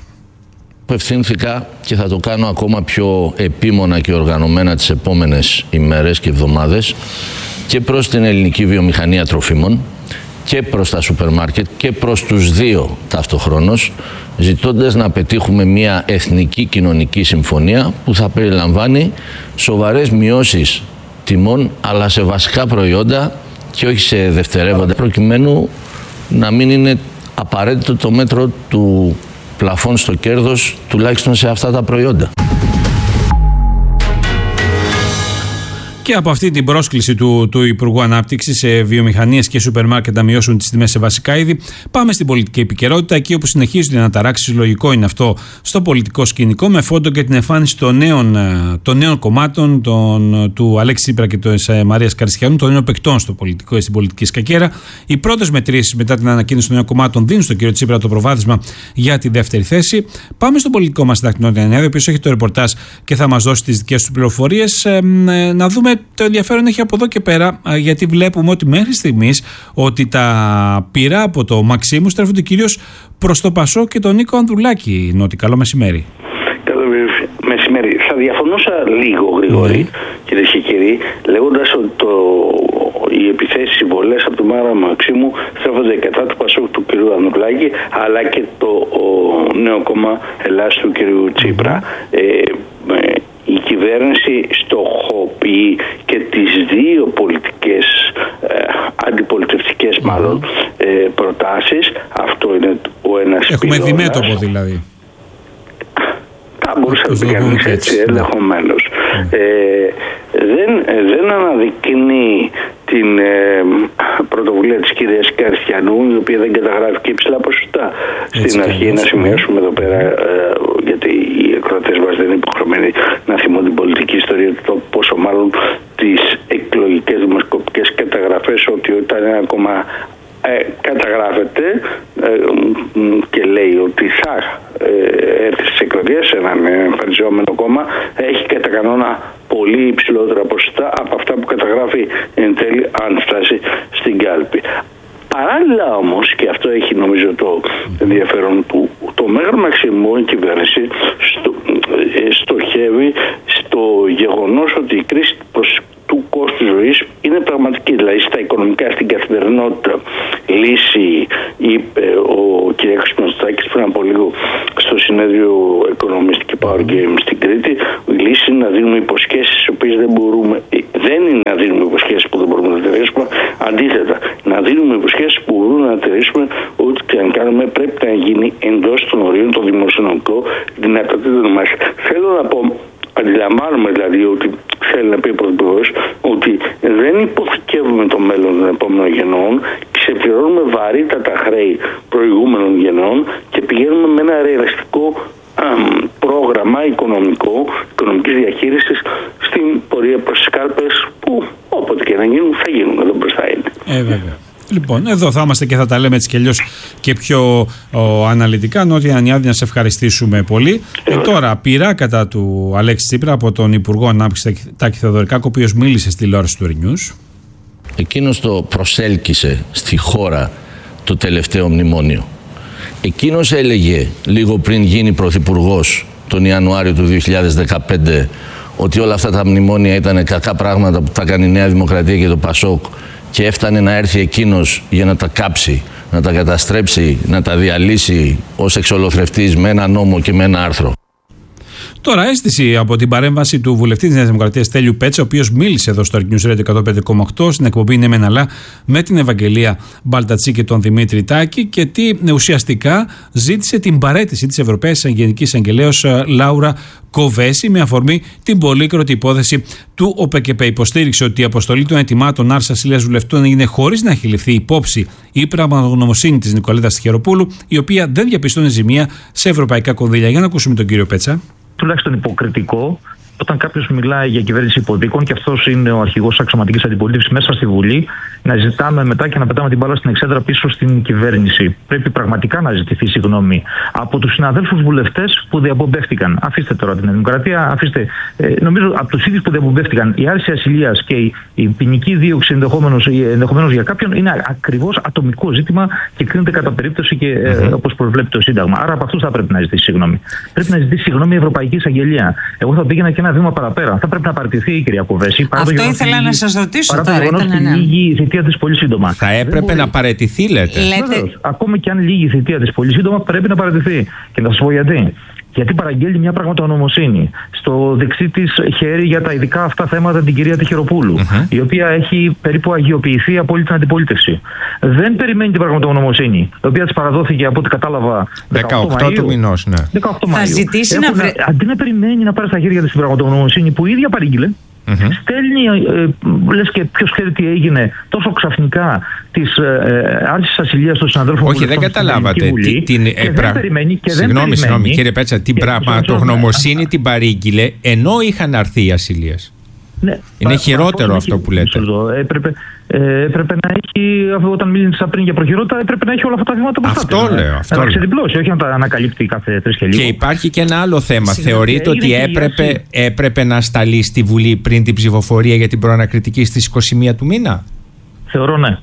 Απευθύνθηκα και θα το κάνω ακόμα πιο επίμονα και οργανωμένα τις επόμενες ημέρες και εβδομάδες και προς την ελληνική βιομηχανία τροφίμων και προς τα σούπερ μάρκετ και προς τους δύο ταυτοχρόνως, ζητώντας να πετύχουμε μια εθνική κοινωνική συμφωνία που θα περιλαμβάνει σοβαρές μειώσεις τιμών αλλά σε βασικά προϊόντα και όχι σε δευτερεύοντα, προκειμένου να μην είναι απαραίτητο το μέτρο του πλαφών στο κέρδος, τουλάχιστον σε αυτά τα προϊόντα. Και από αυτή την πρόσκληση του, του Υπουργού Ανάπτυξης σε βιομηχανίες και σούπερ μάρκετ να μειώσουν τις τιμές σε βασικά είδη, πάμε στην πολιτική επικαιρότητα, εκεί όπου συνεχίζουν οι αναταράξεις. Λογικό είναι αυτό στο πολιτικό σκηνικό, με φόντο και την εμφάνιση των νέων, των νέων κομμάτων των, του Αλέξη Τσίπρα και της Μαρίας Καριστιανού, των νέων παικτών στο πολιτικό, στην πολιτική σκακέρα. Οι πρώτες μετρήσεις μετά την ανακοίνωση των νέων κομμάτων δίνουν στον κύριο Τσίπρα το προβάδισμα για τη δεύτερη θέση. Πάμε στον πολιτικό μας συντακτή Νέα, ο οποίος έχει το ρεπορτάζ και θα μας δώσει τις δικές του πληροφορίες. Ε, ε, να δούμε. Το ενδιαφέρον έχει από εδώ και πέρα, γιατί βλέπουμε ότι μέχρι στιγμής ότι τα πυρά από το Μαξίμου στρέφονται κυρίως προς το Πασό και τον Νίκο Ανδρουλάκη. Νότι, καλό μεσημέρι. Καλό μεσημέρι. Θα διαφωνούσα λίγο, Γρηγόρη, mm. κυρίες και κύριοι, λέγοντας ότι το, οι επιθέσεις συμβολές από το Μάρα Μαξίμου στρέφονται κατά του Πασόκ του κ. Ανδρουλάκη, αλλά και το ο, νέο κόμμα Ελλάς του κ. Τσίπρα. Mm. Ε, ε, η κυβέρνηση στοχοποιεί και τις δύο πολιτικές, ε, αντιπολιτευτικές μάλλον, ε, προτάσεις. Αυτό είναι ο ένας Έχουμε πυλώνας. διμέτωπο δηλαδή. Θα μπορούσε να το κάνει έτσι, ενδεχομένως. Mm. Ε, δεν, δεν αναδεικνύει την ε, πρωτοβουλία της κυρίας Καριστιανού, η οποία δεν καταγράφει και υψηλά ποσοστά. Έτσι, στην αρχή, να σημειώσουμε εδώ πέρα, ε, γιατί οι εκδοτές μας δεν είναι υποχρεωμένοι να θυμούν την πολιτική ιστορία του, πόσο μάλλον τις εκλογικές δημοσκοπικές καταγραφές ότι όταν ένα κόμμα ε, καταγράφεται ε, και λέει ότι θα ε, έρθει στις εκλογές, έναν εμφανιζόμενο κόμμα έχει κατά κανόνα πολύ υψηλότερα ποσοστά από αυτά που καταγράφει εν τέλει αν φτάσει στην κάλπη. Παράλληλα όμως, και αυτό έχει νομίζω το ενδιαφέρον, που το Μέγαρο Μαξιμού, η κυβέρνηση στο, ε, στοχεύει στο γεγονός ότι η κρίση του κόστου ζωής είναι πραγματική. Δηλαδή στα οικονομικά, στην καθημερινότητα λύση, είπε ο κ. Μητσοτάκης πριν από λίγο στο συνέδριο Economist και Power Game στην Κρήτη, η λύση είναι να δίνουμε υποσχέσεις τις οποίες δεν μπορούμε, δεν είναι να δίνουμε υποσχέσεις που δεν μπορούμε να τηρήσουμε, αντίθετα, να δίνουμε υποσχέσεις που μπορούμε να τηρήσουμε, ό,τι και αν κάνουμε πρέπει να γίνει εντός των ορίων των δημοσιονομικών δυνατοτήτων μας. Θέλω να πω, αντιλαμβάνομαι δηλαδή ότι θέλει να πει ο Πρωθυπουργός ότι δεν υποθηκεύουμε το μέλλον των επόμενων γενναιών, ξεπληρώνουμε βαρύτατα χρέη προηγούμενων γενναιών και πηγαίνουμε με ένα ρεαλιστικό α, πρόγραμμα οικονομικό, οικονομικής διαχείρισης στην πορεία προς τις κάλπες που όποτε και να γίνουν θα γίνουν, εδώ μπροστά είναι. Ε, βέβαια. Λοιπόν, εδώ θα είμαστε και θα τα λέμε έτσι και αλλιώς και πιο ο, αναλυτικά. Νότια Ανιάδη, να σε ευχαριστήσουμε πολύ. Ε, τώρα, πειρά κατά του Αλέξη Τσίπρα από τον Υπουργό Ανάπτυξης Τάκη Θεοδωρικάκο, ο οποίος μίλησε στη τηλεόραση του News. Εκείνος το προσέλκυσε στη χώρα το τελευταίο μνημόνιο. Εκείνος έλεγε λίγο πριν γίνει πρωθυπουργός τον Ιανουάριο του δύο χιλιάδες δεκαπέντε ότι όλα αυτά τα μνημόνια ήταν κακά πράγματα που τα έκανε η Νέα Δημοκρατία και το Πασόκ, και έφτανε να έρθει εκείνος για να τα κάψει, να τα καταστρέψει, να τα διαλύσει ως εξολοθρευτής με ένα νόμο και με ένα άρθρο. Τώρα, αίσθηση από την παρέμβαση του βουλευτή της Νέας Δημοκρατίας Στέλιου Πέτσα, ο οποίος μίλησε εδώ στο News Radio εκατόν πέντε κόμμα οκτώ στην εκπομπή «Ναι μεν αλλά» με την Ευαγγελία Μπαλτατσί και τον Δημήτρη Τάκη, και τι ουσιαστικά ζήτησε την παραίτηση της Ευρωπαίας Γενικής Αγγελέως Λάουρα Κοβέση με αφορμή την πολύκροτη υπόθεση του ΟΠΕΚΕΠΕ. Υποστήριξε ότι η αποστολή των ετοιμάτων άρσης ασυλίας βουλευτών έγινε χωρίς να έχει ληφθεί υπόψη η πραγματογνωμοσύνη της Νικολέτας Τυχεροπούλου, η οποία δεν διαπιστώνει ζημία σε ευρωπαϊκά κονδύλια. Για να ακούσουμε τον κύριο Πέτσα. Τουλάχιστον υποκριτικό όταν κάποιος μιλάει για κυβέρνηση υποδίκων, και αυτός είναι ο αρχηγός αξιωματικής αντιπολίτευσης μέσα στη Βουλή, να ζητάμε μετά και να πετάμε την μπάλα στην εξέδρα πίσω στην κυβέρνηση. Πρέπει πραγματικά να ζητηθεί συγγνώμη από τους συναδέλφους βουλευτές που διαπομπεύτηκαν. Αφήστε τώρα την Δημοκρατία, αφήστε. Ε, νομίζω από τους ίδιους που διαπομπεύτηκαν, η άρση ασυλίας και η, η ποινική δίωξη ενδεχομένως για κάποιον είναι ακριβώς ατομικό ζήτημα και κρίνεται κατά περίπτωση και ε, mm-hmm. όπως προβλέπει το Σύνταγμα. Άρα από αυτούς θα πρέπει να ζητήσει συγγνώμη. Πρέπει να ζητήσει συγγνώμη η Ευρωπαϊκή Εισαγγελία. Εγώ θα πήγαινα και ένα βήμα παραπέρα. Θα πρέπει να παραιτηθεί η κυρία Κοβέση. Αυτό ήθελα να σας ρωτήσω τώρα. Παρά το γεγονός ότι λύγει η θητεία της πολύ σύντομα. Θα έπρεπε να παραιτηθεί, λέτε. λέτε... Ακόμα και αν λύγει η θητεία της πολύ σύντομα, πρέπει να παραιτηθεί. Και θα σας πω γιατί. Γιατί παραγγέλνει μια πραγματογνωμοσύνη στο δεξί της χέρι για τα ειδικά αυτά θέματα την κυρία Τυχεροπούλου, mm-hmm. η οποία έχει περίπου αγιοποιηθεί από όλη την αντιπολίτευση. Δεν περιμένει την πραγματογνωμοσύνη, η οποία της παραδόθηκε από ό,τι κατάλαβα δεκαοκτώ του μηνός. Ναι. δεκαοκτώ Μαΐου. Θα ζητήσει Έχουν, να βρει... Αντί να περιμένει να πάρει στα χέρια της την πραγματογνωμοσύνη που η ίδια παρήγγειλε, Mm-hmm. στέλνει, ε, λες και ποιος ξέρει τι έγινε τόσο ξαφνικά της ε, άρσης ασυλίας των συναδέλφων. Όχι, δεν καταλάβατε. Τι, την, ε, πρα... περιμένει, και συγγνώμη, δεν συγγνώμη, κύριε Πέτσα, την πραγματογνωμοσύνη την παρήγγειλε ενώ είχαν αρθεί οι ασυλίες. Ναι, είναι χειρότερο αυτό που λέτε. Έπρεπε, ε, έπρεπε να έχει, όταν μίλησα πριν για προχειρότητα, έπρεπε να έχει όλα αυτά τα βήματα μπροστά. Αυτό λέω. Αυτό να ξεδιπλώσει, όχι να τα ανακαλύπτει κάθε τρεις και λίγο. Και υπάρχει και ένα άλλο θέμα. Θεωρείτε ότι έπρεπε, έπρεπε να σταλεί στη Βουλή πριν την ψηφοφορία για την προανακριτική στις είκοσι μία του μήνα? Θεωρώ ναι.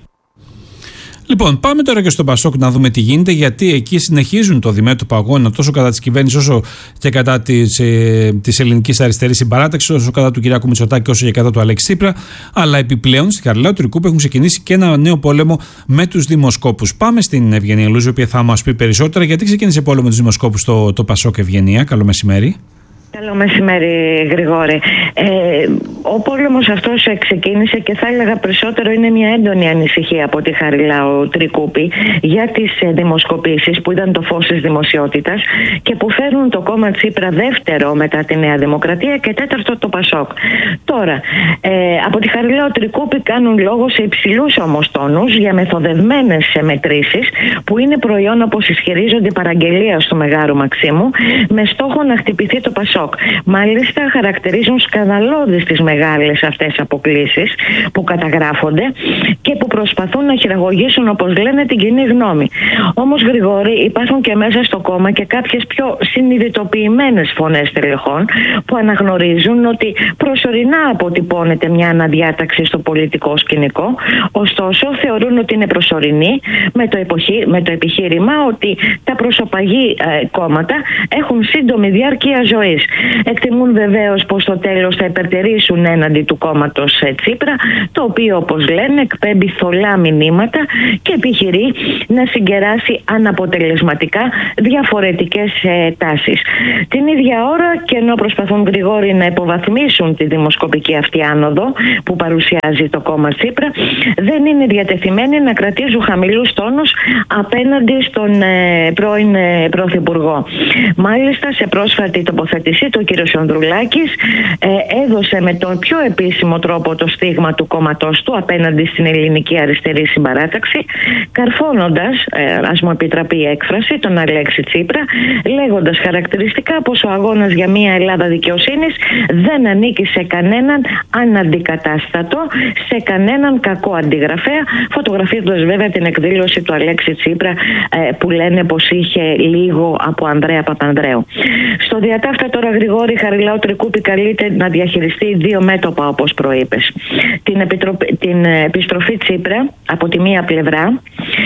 Λοιπόν, πάμε τώρα και στο Πασόκ να δούμε τι γίνεται, γιατί εκεί συνεχίζουν το διμέτωπο αγώνα τόσο κατά της κυβέρνησης όσο και κατά της, ε, της ελληνικής αριστερής συμπαράταξης, όσο κατά του Κυριάκου Μητσοτάκη όσο και κατά του Αλέξη Τσίπρα. Αλλά επιπλέον στη Χαριλάου Τρικούπη έχουν ξεκινήσει και ένα νέο πόλεμο με τους δημοσκόπους. Πάμε στην Ευγενία Λούζη, η οποία θα μας πει περισσότερα. Γιατί ξεκίνησε πόλεμο με τους δημοσκόπους το, το Πασόκ, Ευγενία? Καλό μεσημέρι. Καλό μεσημέρι, Γρηγόρη. Ε, ο πόλεμος αυτός ξεκίνησε και θα έλεγα περισσότερο είναι μια έντονη ανησυχία από τη Χαριλάου Τρικούπη για τις δημοσκοπήσεις που ήταν το φως της δημοσιότητας και που φέρνουν το κόμμα Τσίπρα δεύτερο μετά τη Νέα Δημοκρατία και τέταρτο το Πασόκ. Τώρα, ε, από τη Χαριλάου Τρικούπη κάνουν λόγο σε υψηλούς όμως τόνους για μεθοδευμένες μετρήσεις που είναι προϊόν, όπως ισχυρίζονται, παραγγελίας του Μεγάρου Μαξίμου με στόχο να χτυπηθεί το Πασόκ. Πασόκ. Μάλιστα χαρακτηρίζουν σκανδαλώδεις τις μεγάλες αυτές αποκλίσεις που καταγράφονται και που προσπαθούν να χειραγωγήσουν, όπως λένε, την κοινή γνώμη. Όμως, Γρηγόρη, υπάρχουν και μέσα στο κόμμα και κάποιες πιο συνειδητοποιημένες φωνές τελεχών που αναγνωρίζουν ότι προσωρινά αποτυπώνεται μια αναδιάταξη στο πολιτικό σκηνικό, ωστόσο θεωρούν ότι είναι προσωρινή με το, εποχή, με το επιχείρημα ότι τα προσωπαγή ε, κόμματα έχουν σύντομη διάρκεια ζωής. Εκτιμούν βεβαίως πως στο τέλος θα υπερτερήσουν έναντι του κόμματος ε, Τσίπρα, το οποίο, όπως λένε, εκπέμπει θολά μηνύματα και επιχειρεί να συγκεράσει αναποτελεσματικά διαφορετικές ε, τάσεις. Την ίδια ώρα, και ενώ προσπαθούν, Γρηγόρη, να υποβαθμίσουν τη δημοσκοπική αυτή άνοδο που παρουσιάζει το κόμμα Τσίπρα, δεν είναι διατεθειμένοι να κρατήσουν χαμηλούς τόνους απέναντι στον ε, πρώην ε, Πρωθυπουργό. Μάλιστα, σε πρόσφατη τοποθέτησή του, ο κ. Ανδρουλάκης ε, έδωσε με τον πιο επίσημο τρόπο το στίγμα του κόμματός του απέναντι στην ελληνική αριστερή συμπαράταξη, καρφώνοντας, ε, ας μου επιτραπεί η έκφραση, τον Αλέξη Τσίπρα, λέγοντας χαρακτηριστικά πως ο αγώνας για μια Ελλάδα δικαιοσύνης δεν ανήκει σε κανέναν αναντικατάστατο, σε κανέναν κακό αντιγραφέα, φωτογραφίζοντας βέβαια την εκδήλωση του Αλέξη Τσίπρα ε, που λένε πως είχε λίγο από Ανδρέα Παπανδρέου. Στο διατάφτα τώρα, Γρηγόρη, Χαριλάου Τρικούπη καλείται να διαχειριστεί δύο μέτωπα, όπως προείπες. Την, επιτροπή, την επιστροφή Τσίπρα από τη μία πλευρά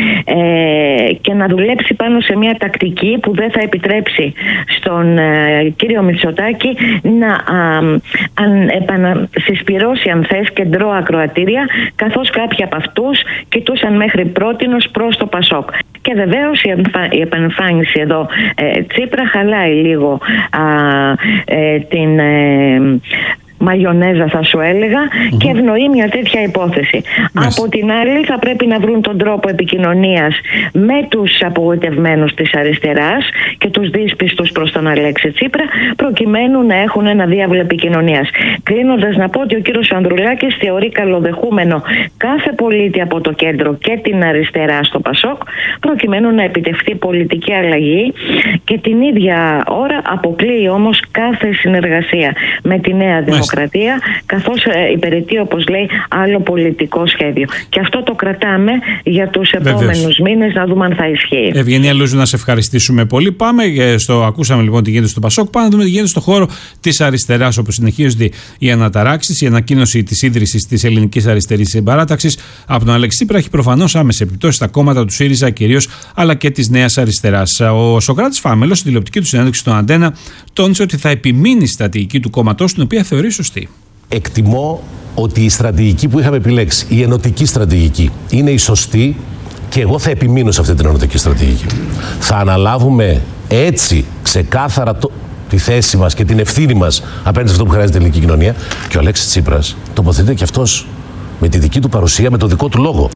ε, και να δουλέψει πάνω σε μια τακτική που δεν θα επιτρέψει στον ε, κύριο Μητσοτάκη να α, αν, επανα, συσπυρώσει, αν θες, κεντρό ακροατήρια, καθώς κάποιοι από αυτούς κοιτούσαν μέχρι πρότινος προς το Πασόκ. Και βεβαίως η, εμφα... η επανεμφάνιση εδώ ε, Τσίπρα χαλάει λίγο α, ε, την... Ε, μαγιονέζα, θα σου έλεγα, mm-hmm. και ευνοεί μια τέτοια υπόθεση. Yes. Από την άλλη, θα πρέπει να βρουν τον τρόπο επικοινωνίας με τους απογοητευμένους της αριστεράς και τους δύσπιστους προς τον Αλέξη Τσίπρα, προκειμένου να έχουν ένα διάβλο επικοινωνίας. Κλείνοντας, να πω ότι ο κύριος Ανδρουλάκης θεωρεί καλοδεχούμενο κάθε πολίτη από το κέντρο και την αριστερά στο Πασόκ, προκειμένου να επιτευχθεί πολιτική αλλαγή, και την ίδια ώρα αποκλείει όμως κάθε συνεργασία με τη Νέα Δημοκρατία, Δημοκρατία, καθώς ε, υπηρετεί, όπως λέει, άλλο πολιτικό σχέδιο. Και αυτό το κρατάμε για τους επόμενους μήνες, να δούμε αν θα ισχύει. Ευγενία Λούζου, να σε ευχαριστήσουμε πολύ. Πάμε στο, ακούσαμε λοιπόν τι γίνεται στο Πασόκ, πάμε να δούμε τι γίνεται στο χώρο της αριστεράς, όπου συνεχίζονται οι αναταράξεις. Η ανακοίνωση της ίδρυσης της Ελληνικής Αριστερής Συμπαράταξης από τον Αλέξη Τσίπρα έχει προφανώς άμεση επιπτώσεις στα κόμματα του ΣΥΡΙΖΑ κυρίως, αλλά και της Νέας Αριστεράς. Ο Σωκράτης Φάμελος, στην τηλεοπτική του συνέντευξη στον Αντένα, τόνισε ότι θα επιμείνει στη στρατηγική του κόμματος, την οποία θεωρεί σωστή. Εκτιμώ ότι η στρατηγική που είχαμε επιλέξει, η ενωτική στρατηγική, είναι η σωστή και εγώ θα επιμείνω σε αυτή την ενωτική στρατηγική. Θα αναλάβουμε έτσι ξεκάθαρα το, τη θέση μας και την ευθύνη μας απέναντι σε αυτό που χρειάζεται η ελληνική κοινωνία, και ο Αλέξης Τσίπρας τοποθετείται και αυτός με τη δική του παρουσία, με το δικό του λόγο.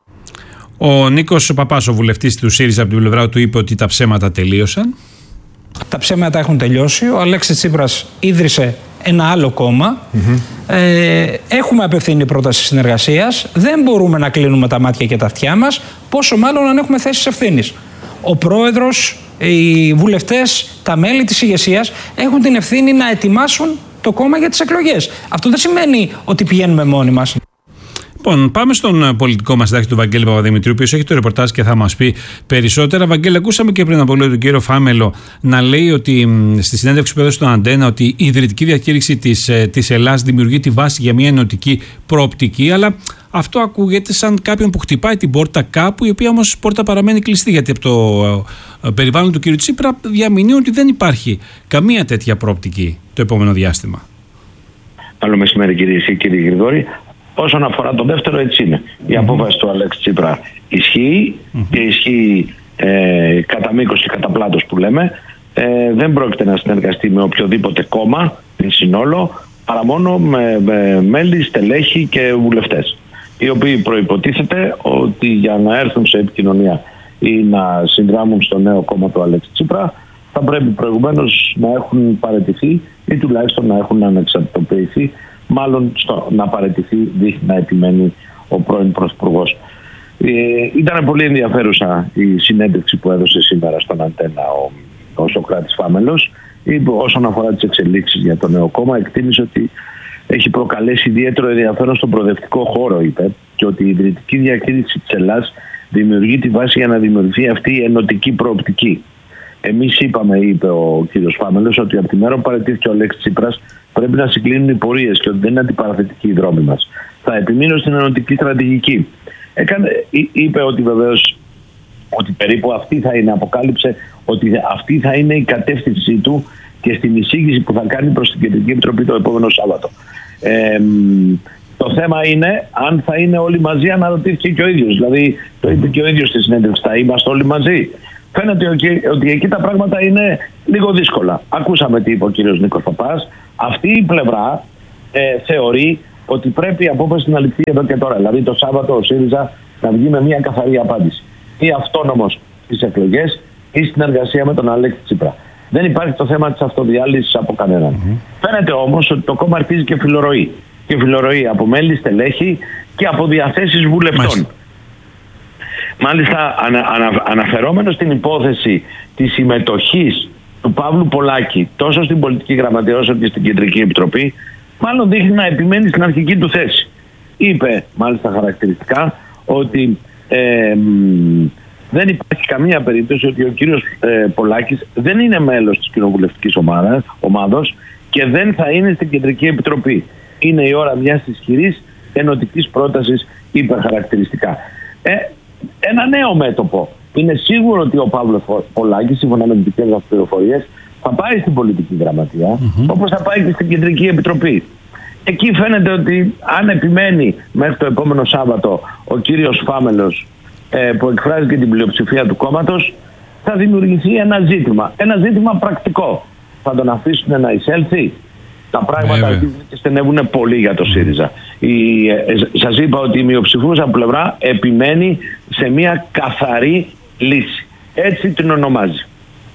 Ο Νίκος Παπάς, ο βουλευτής του ΣΥΡΙΖΑ, από την πλευρά του είπε ότι τα ψέματα τελείωσαν. Τα ψέματα έχουν τελειώσει. Ο Αλέξης Τσίπρας ίδρυσε ένα άλλο κόμμα. Mm-hmm. Ε, έχουμε απευθύνει πρόταση συνεργασίας. Δεν μπορούμε να κλείνουμε τα μάτια και τα αυτιά μας, πόσο μάλλον αν έχουμε θέσεις ευθύνης. Ο πρόεδρος, οι βουλευτές, τα μέλη της ηγεσίας έχουν την ευθύνη να ετοιμάσουν το κόμμα για τις εκλογές. Αυτό δεν σημαίνει ότι πηγαίνουμε μόνοι μας. Λοιπόν, πάμε στον πολιτικό μας συντάκτη του Βαγγέλη Παπαδημητρίου, ο οποίος έχει το ρεπορτάζ και θα μας πει περισσότερα. Βαγγέλη, ακούσαμε και πριν από λίγο τον κύριο Φάμελο να λέει ότι στη συνέντευξη που έδωσε στον Αντένα ότι η ιδρυτική διακήρυξη της, της Ελλάδας δημιουργεί τη βάση για μια ενωτική προοπτική, αλλά αυτό ακούγεται σαν κάποιον που χτυπάει την πόρτα κάπου, η οποία όμως πόρτα παραμένει κλειστή, γιατί από το περιβάλλον του κύριου Τσίπρα διαμηνύει ότι δεν υπάρχει καμία τέτοια προοπτική το επόμενο διάστημα. Καλό μεσημέρι, κύριε και κύριε Γρηγόρη. Όσον αφορά το δεύτερο, έτσι είναι. Η mm-hmm. απόφαση του Αλέξη Τσίπρα ισχύει mm-hmm. και ισχύει ε, κατά μήκος και κατά πλάτος που λέμε. Ε, δεν πρόκειται να συνεργαστεί με οποιοδήποτε κόμμα, την συνόλο, παρά μόνο με, με μέλη, στελέχη και βουλευτές, οι οποίοι προϋποτίθεται ότι για να έρθουν σε επικοινωνία ή να συνδράμουν στο νέο κόμμα του Αλέξη Τσίπρα θα πρέπει προηγουμένως να έχουν παραιτηθεί ή τουλάχιστον να έχουν ανεξαρτητοποιηθεί. Μάλλον στο να παραιτηθεί δείχνει να επιμένει ο πρώην Πρωθυπουργός. Ε, ήταν πολύ ενδιαφέρουσα η συνέντευξη που έδωσε σήμερα στον Αντένα ο, ο Σωκράτης Φάμελος. είπε όσον αφορά τις εξελίξεις για το νέο κόμμα, εκτίμησε ότι έχει προκαλέσει ιδιαίτερο ενδιαφέρον στον προοδευτικό χώρο, είπε, και ότι η ιδρυτική διακήρυξη της Ελλάδας δημιουργεί τη βάση για να δημιουργηθεί αυτή η ενωτική προοπτική. Εμείς είπαμε, είπε ο κ. Φάμελος, ότι από τη μέρα που παραιτήθηκε ο Αλέξης Τσίπρας πρέπει να συγκλίνουν οι πορείες και ότι δεν είναι αντιπαραθετική η δρόμη μας. Θα επιμείνω στην ενωτική στρατηγική. Έκανε, είπε ότι βεβαίως ότι περίπου αυτή θα είναι, αποκάλυψε ότι αυτή θα είναι η κατεύθυνσή του και στην εισήγηση που θα κάνει προς την Κεντρική Επιτροπή το επόμενο Σάββατο. Ε, το θέμα είναι αν θα είναι όλοι μαζί, αναρωτήθηκε και ο ίδιος. Δηλαδή το είπε και ο ίδιος στη συνέντευξη, θα είμαστε όλοι μαζί. Φαίνεται ότι, ότι εκεί τα πράγματα είναι λίγο δύσκολα. Ακούσαμε τι είπε ο κύριος Νίκος Παπάς. Αυτή η πλευρά ε, θεωρεί ότι πρέπει η απόφαση να ληφθεί εδώ και τώρα. Δηλαδή το Σάββατο ο ΣΥΡΙΖΑ να βγει με μια καθαρή απάντηση. Ή αυτόνομος στις εκλογές ή συνεργασία με τον Αλέξη Τσίπρα. Δεν υπάρχει το θέμα της αυτοδιάλυσης από κανέναν. Mm-hmm. Φαίνεται όμως ότι το κόμμα αρχίζει και φιλορροεί. Και φιλορροεί από μέλη, στελέχη και από διαθέσεις βουλευτών. Μάλιστα, Μάλιστα ανα, ανα, αναφερόμενο στην υπόθεση της συμμετοχής του Παύλου Πολάκη τόσο στην πολιτική γραμματεία όσο και στην Κεντρική Επιτροπή, μάλλον δείχνει να επιμένει στην αρχική του θέση. Είπε μάλιστα χαρακτηριστικά ότι ε, δεν υπάρχει καμία περίπτωση ότι ο κύριος ε, Πολάκης δεν είναι μέλος της κοινοβουλευτικής ομάδας, ομάδος και δεν θα είναι στην Κεντρική Επιτροπή. Είναι η ώρα μιας ισχυρής ενωτικής πρότασης, είπε χαρακτηριστικά. Ε, ένα νέο μέτωπο. Είναι σίγουρο ότι ο Παύλος Πολάκης, σύμφωνα με τις δικές μας πληροφορίες, θα πάει στην πολιτική γραμματεία, mm-hmm. όπως θα πάει και στην Κεντρική Επιτροπή. Εκεί φαίνεται ότι αν επιμένει μέχρι το επόμενο Σάββατο ο κύριος Φάμελος, ε, που εκφράζει και την πλειοψηφία του κόμματος, θα δημιουργηθεί ένα ζήτημα. Ένα ζήτημα πρακτικό. Θα τον αφήσουν να εισέλθει. Τα πράγματα yeah, yeah. στενεύουν πολύ για το ΣΥΡΙΖΑ. Η, ε, σας είπα ότι η μειοψηφούσα πλευρά επιμένει σε μια καθαρή λύση. Έτσι την ονομάζει.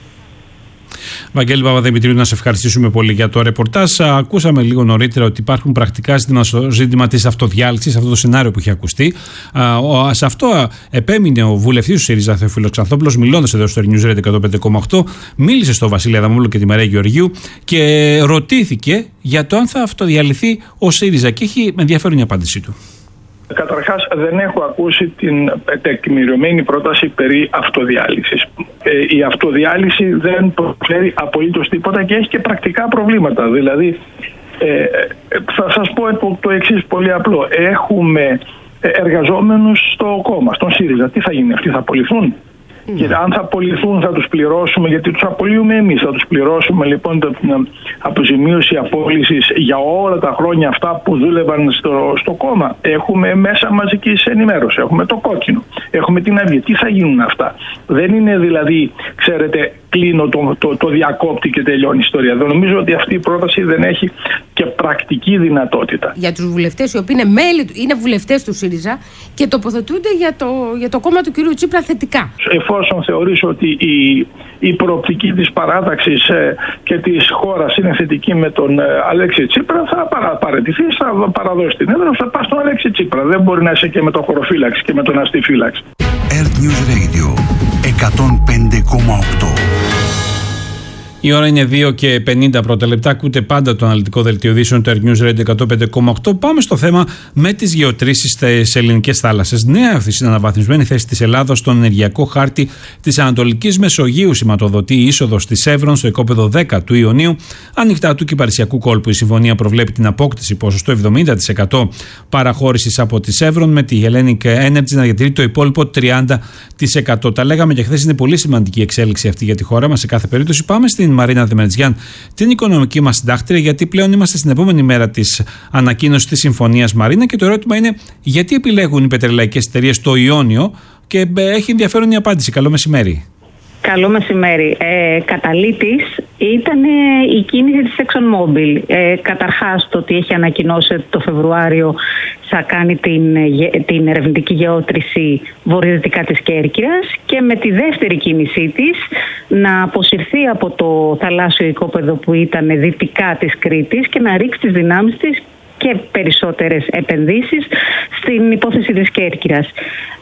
Βαγγέλη Παπαδημητρίου, να σε ευχαριστήσουμε πολύ για το ρεπορτάζ. Ακούσαμε λίγο νωρίτερα ότι υπάρχουν πρακτικά ζήτημα στο ζήτημα της αυτοδιάλυσης, αυτό το σενάριο που είχε ακουστεί. Σε αυτό επέμεινε ο βουλευτής του ΣΥΡΙΖΑ, Θεοφίλος Ξανθόπουλος, μιλώντας εδώ στο News Radio εκατόν πέντε κόμμα οκτώ. Μίλησε στο Βασίλη Αδαμόπουλο και τη Μαρία Γεωργίου και ρωτήθηκε για το αν θα αυτοδιαλυθεί ο ΣΥΡΙΖΑ και έχει ενδιαφέρον η απάντησή του. Καταρχάς δεν έχω ακούσει την τεκμηριωμένη πρόταση περί αυτοδιάλυσης. Ε, η αυτοδιάλυση δεν προσφέρει απολύτως τίποτα και έχει και πρακτικά προβλήματα. Δηλαδή ε, θα σας πω το, το εξής πολύ απλό. Έχουμε εργαζόμενους στο κόμμα, στον ΣΥΡΙΖΑ. Τι θα γίνει, αυτοί θα απολυθούν? Mm. Και αν θα απολυθούν θα τους πληρώσουμε, γιατί τους απολύουμε εμείς. Θα τους πληρώσουμε λοιπόν την αποζημίωση απόλυσης για όλα τα χρόνια αυτά που δούλευαν στο, στο κόμμα. Έχουμε μέσα μαζικής ενημέρωσης, έχουμε το Κόκκινο, έχουμε την Αυγή. Τι θα γίνουν αυτά? Δεν είναι δηλαδή, ξέρετε, κλείνω το, το, το διακόπτη και τελειώνει η ιστορία. Δεν νομίζω ότι αυτή η πρόταση δεν έχει και πρακτική δυνατότητα. Για τους βουλευτές οι οποίοι είναι μέλη, είναι βουλευτές του ΣΥΡΙΖΑ και τοποθετούνται για το, για το κόμμα του κ. Τσίπρα θετικά. Εφόσον θεωρήσω ότι η, η προοπτική της παράταξης ε, και της χώρας είναι θετική με τον ε, Αλέξη Τσίπρα, θα παρα, παραιτηθεί, θα παραδώσει την έδρα, θα πάει στον Αλέξη Τσίπρα. Δεν μπορεί να είσαι και με το χωροφύλαξη και με τον αστιφύλαξη. Earth News Radio εκατόν πέντε κόμμα οκτώ. Η ώρα είναι δύο και πενήντα πρώτα λεπτά. Ακούτε πάντα το αναλυτικό δελτίο ειδήσεων του Earth News Radio εκατόν πέντε κόμμα οκτώ. Πάμε στο θέμα με τις γεωτρήσεις στις ελληνικές θάλασσες. Νέα αυτή στην αναβαθμισμένη θέση της Ελλάδος στον ενεργειακό χάρτη της Ανατολικής Μεσογείου σηματοδοτεί η είσοδος της Εύρων στο οικόπεδο δέκα του Ιωνίου, ανοιχτά του Κυπαρισιακού κόλπου. Η συμφωνία προβλέπει την απόκτηση ποσοστό εβδομήντα τοις εκατό παραχώρησης από τις Εύρων, με τη Hellenic Energy να διατηρεί το υπόλοιπο τριάντα τοις εκατό. Τα λέγαμε και χθες, είναι πολύ σημαντική εξέλιξη αυτή για τη χώρα μας. Σε κάθε περίπτωση, πάμε στην Μαρίνα Δεμετζιάν, την οικονομική μας συντάκτρια, γιατί πλέον είμαστε στην επόμενη μέρα της ανακοίνωσης της συμφωνίας. Μαρίνα, και το ερώτημα είναι γιατί επιλέγουν οι πετρελαϊκές εταιρείες το Ιόνιο, και έχει ενδιαφέρον η απάντηση. Καλό μεσημέρι. Καλό μεσημέρι. Ε, καταλήτης ήταν η κίνηση της ExxonMobil. Ε, καταρχάς το ότι έχει ανακοινώσει ότι το Φεβρουάριο θα κάνει την, την ερευνητική γεώτρηση βορειοδυτικά της Κέρκυρας, και με τη δεύτερη κίνησή της να αποσυρθεί από το θαλάσσιο οικόπεδο που ήταν δυτικά της Κρήτης και να ρίξει τις δυνάμεις της και περισσότερες επενδύσεις στην υπόθεση της Κέρκυρας.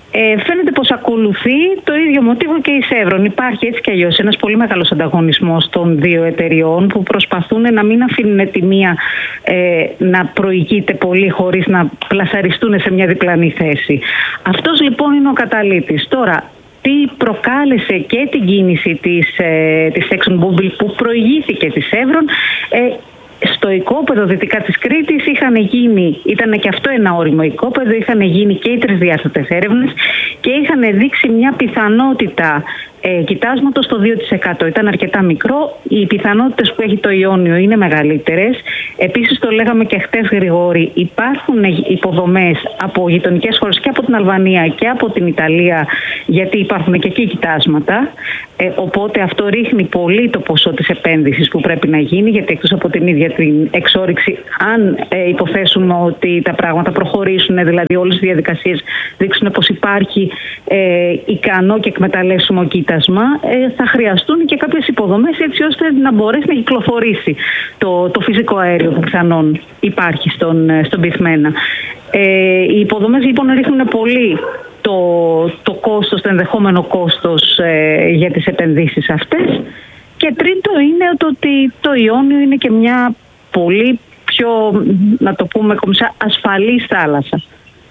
Ε, φαίνεται πως ακολουθεί το ίδιο μοτίβο και η Chevron. Υπάρχει έτσι κι αλλιώς ένας πολύ μεγάλος ανταγωνισμός των δύο εταιριών που προσπαθούν να μην αφήνουν τη μία ε, να προηγείται πολύ χωρίς να πλασαριστούν σε μια διπλανή θέση. Αυτός λοιπόν είναι ο καταλύτης. Τώρα, τι προκάλεσε και την κίνηση της, ε, της ExxonMobil που προηγήθηκε τη Chevron, ε, στο οικόπεδο δυτικά της Κρήτης είχαν γίνει, ήταν και αυτό ένα όριμο οικόπεδο, είχαν γίνει και οι τρισδιάστατες έρευνες και είχαν δείξει μια πιθανότητα ε, κοιτάσματος στο δύο τοις εκατό. Ήταν αρκετά μικρό, οι πιθανότητες που έχει το Ιόνιο είναι μεγαλύτερες. Επίσης το λέγαμε και χτες, Γρηγόρη, υπάρχουν υποδομές από γειτονικές χώρες και από την Αλβανία και από την Ιταλία, γιατί υπάρχουν και εκεί κοιτάσματα. Ε, οπότε αυτό ρίχνει πολύ το ποσό της επένδυσης που πρέπει να γίνει, γιατί εκτός από την ίδια την εξόρυξη, αν ε, υποθέσουμε ότι τα πράγματα προχωρήσουν, δηλαδή όλες οι διαδικασίες δείξουν πως υπάρχει ε, ικανό και εκμεταλλεύσιμο κοίτασμα, ε, θα χρειαστούν και κάποιες υποδομές έτσι ώστε να μπορέσει να κυκλοφορήσει το, το φυσικό αέριο που πιθανόν υπάρχει στον, στον πυθμένα. Ε, οι υποδομές λοιπόν ρίχνουν πολύ το, το κόστος, το ενδεχόμενο κόστος ε, για τις επενδύσεις αυτές. Και τρίτο είναι το ότι το Ιόνιο είναι και μια πολύ πιο, να το πούμε κομψά, ασφαλής θάλασσα.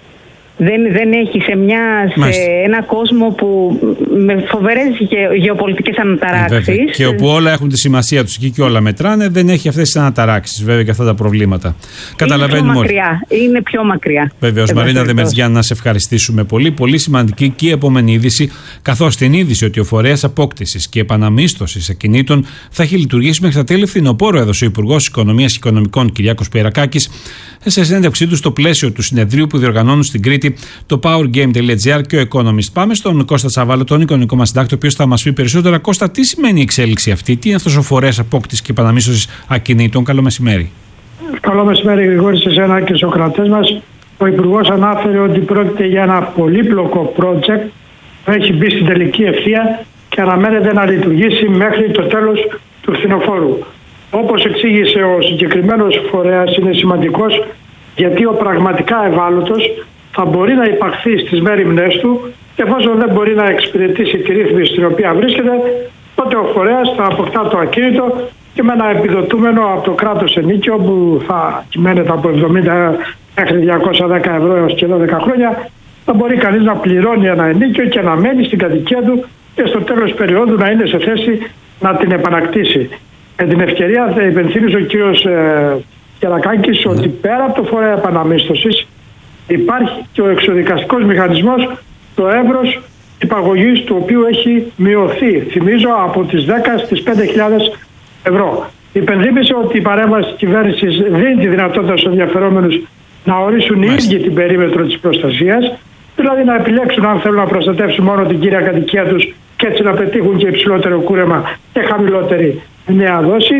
Δεν, δεν έχει σε, μια, σε ένα κόσμο που με φοβερές γε, γεωπολιτικές αναταράξεις. Βέβαια. Και όπου όλα έχουν τη σημασία τους εκεί και όλα μετράνε, δεν έχει αυτές τις αναταράξεις, βέβαια, και αυτά τα προβλήματα. Είναι πιο μακριά. Είναι πιο μακριά. Βεβαίως, Μαρίνα Δεμερτζιά, να σε ευχαριστήσουμε πολύ. Πολύ σημαντική και η επόμενη είδηση, καθώς την είδηση ότι ο φορέας απόκτησης και επαναμίσθωσης ακινήτων θα έχει λειτουργήσει μέχρι τα τέλη φθινοπόρου, έδωσε ο Υπουργός Οικονομίας και Οικονομικών Κυριάκος Πιερακάκης σε συνέντευξή του στο πλαίσιο του συνεδρίου που διοργανώνουν στην Κρήτη το powergame.gr και ο Economist. Πάμε στον Κώστα Τσαβάλο, τον οικονομικό μας συντάκτη, ο οποίος θα μας πει περισσότερα. Κώστα, τι σημαίνει η εξέλιξη αυτή, τι είναι αυτός ο φορέας απόκτησης και επαναμίσθωσης ακινήτων? Καλό μεσημέρι. Καλό μεσημέρι, Γρηγόρη, σε εσένα και στους κρατές μας. Ο Υπουργός ανάφερε ότι πρόκειται για ένα πολύπλοκο project που έχει μπει στην τελική ευθεία και αναμένεται να λειτουργήσει μέχρι το τέλος του φθινοφόρου. Όπως εξήγησε, ο συγκεκριμένος φορέας είναι σημαντικός γιατί ο πραγματικά ευάλωτος θα μπορεί να υπαχθεί στις μέριμνές του και εφόσον δεν μπορεί να εξυπηρετήσει τη ρύθμιση στην οποία βρίσκεται, τότε ο φορέας θα αποκτά το ακίνητο και με ένα επιδοτούμενο από το κράτος ενίκιο που θα κυμαίνεται από εβδομήντα μέχρι διακόσια δέκα ευρώ έως και δώδεκα χρόνια, θα μπορεί κανείς να πληρώνει ένα ενίκιο και να μένει στην κατοικία του και στο τέλος περίοδου να είναι σε θέση να την επανακτήσει. Με την ευκαιρία θα υπενθύμισε ο κύριος ε, Πιερακάκης mm. ότι πέρα από το φορέα επαναμίσθωσης υπάρχει και ο εξοδικαστικός μηχανισμός, το εύρος υπαγωγής του οποίου έχει μειωθεί, θυμίζω, από τις δέκα στις πέντε χιλιάδες ευρώ. Υπενθύμισε ότι η παρέμβαση της κυβέρνησης δίνει τη δυνατότητα στους ενδιαφερόμενους να ορίσουν οι ίδιοι την περίμετρο της προστασίας, δηλαδή να επιλέξουν αν θέλουν να προστατεύσουν μόνο την κύρια κατοικία τους και έτσι να πετύχουν και υψηλότερο κούρεμα και χαμηλότερη νέα δόση.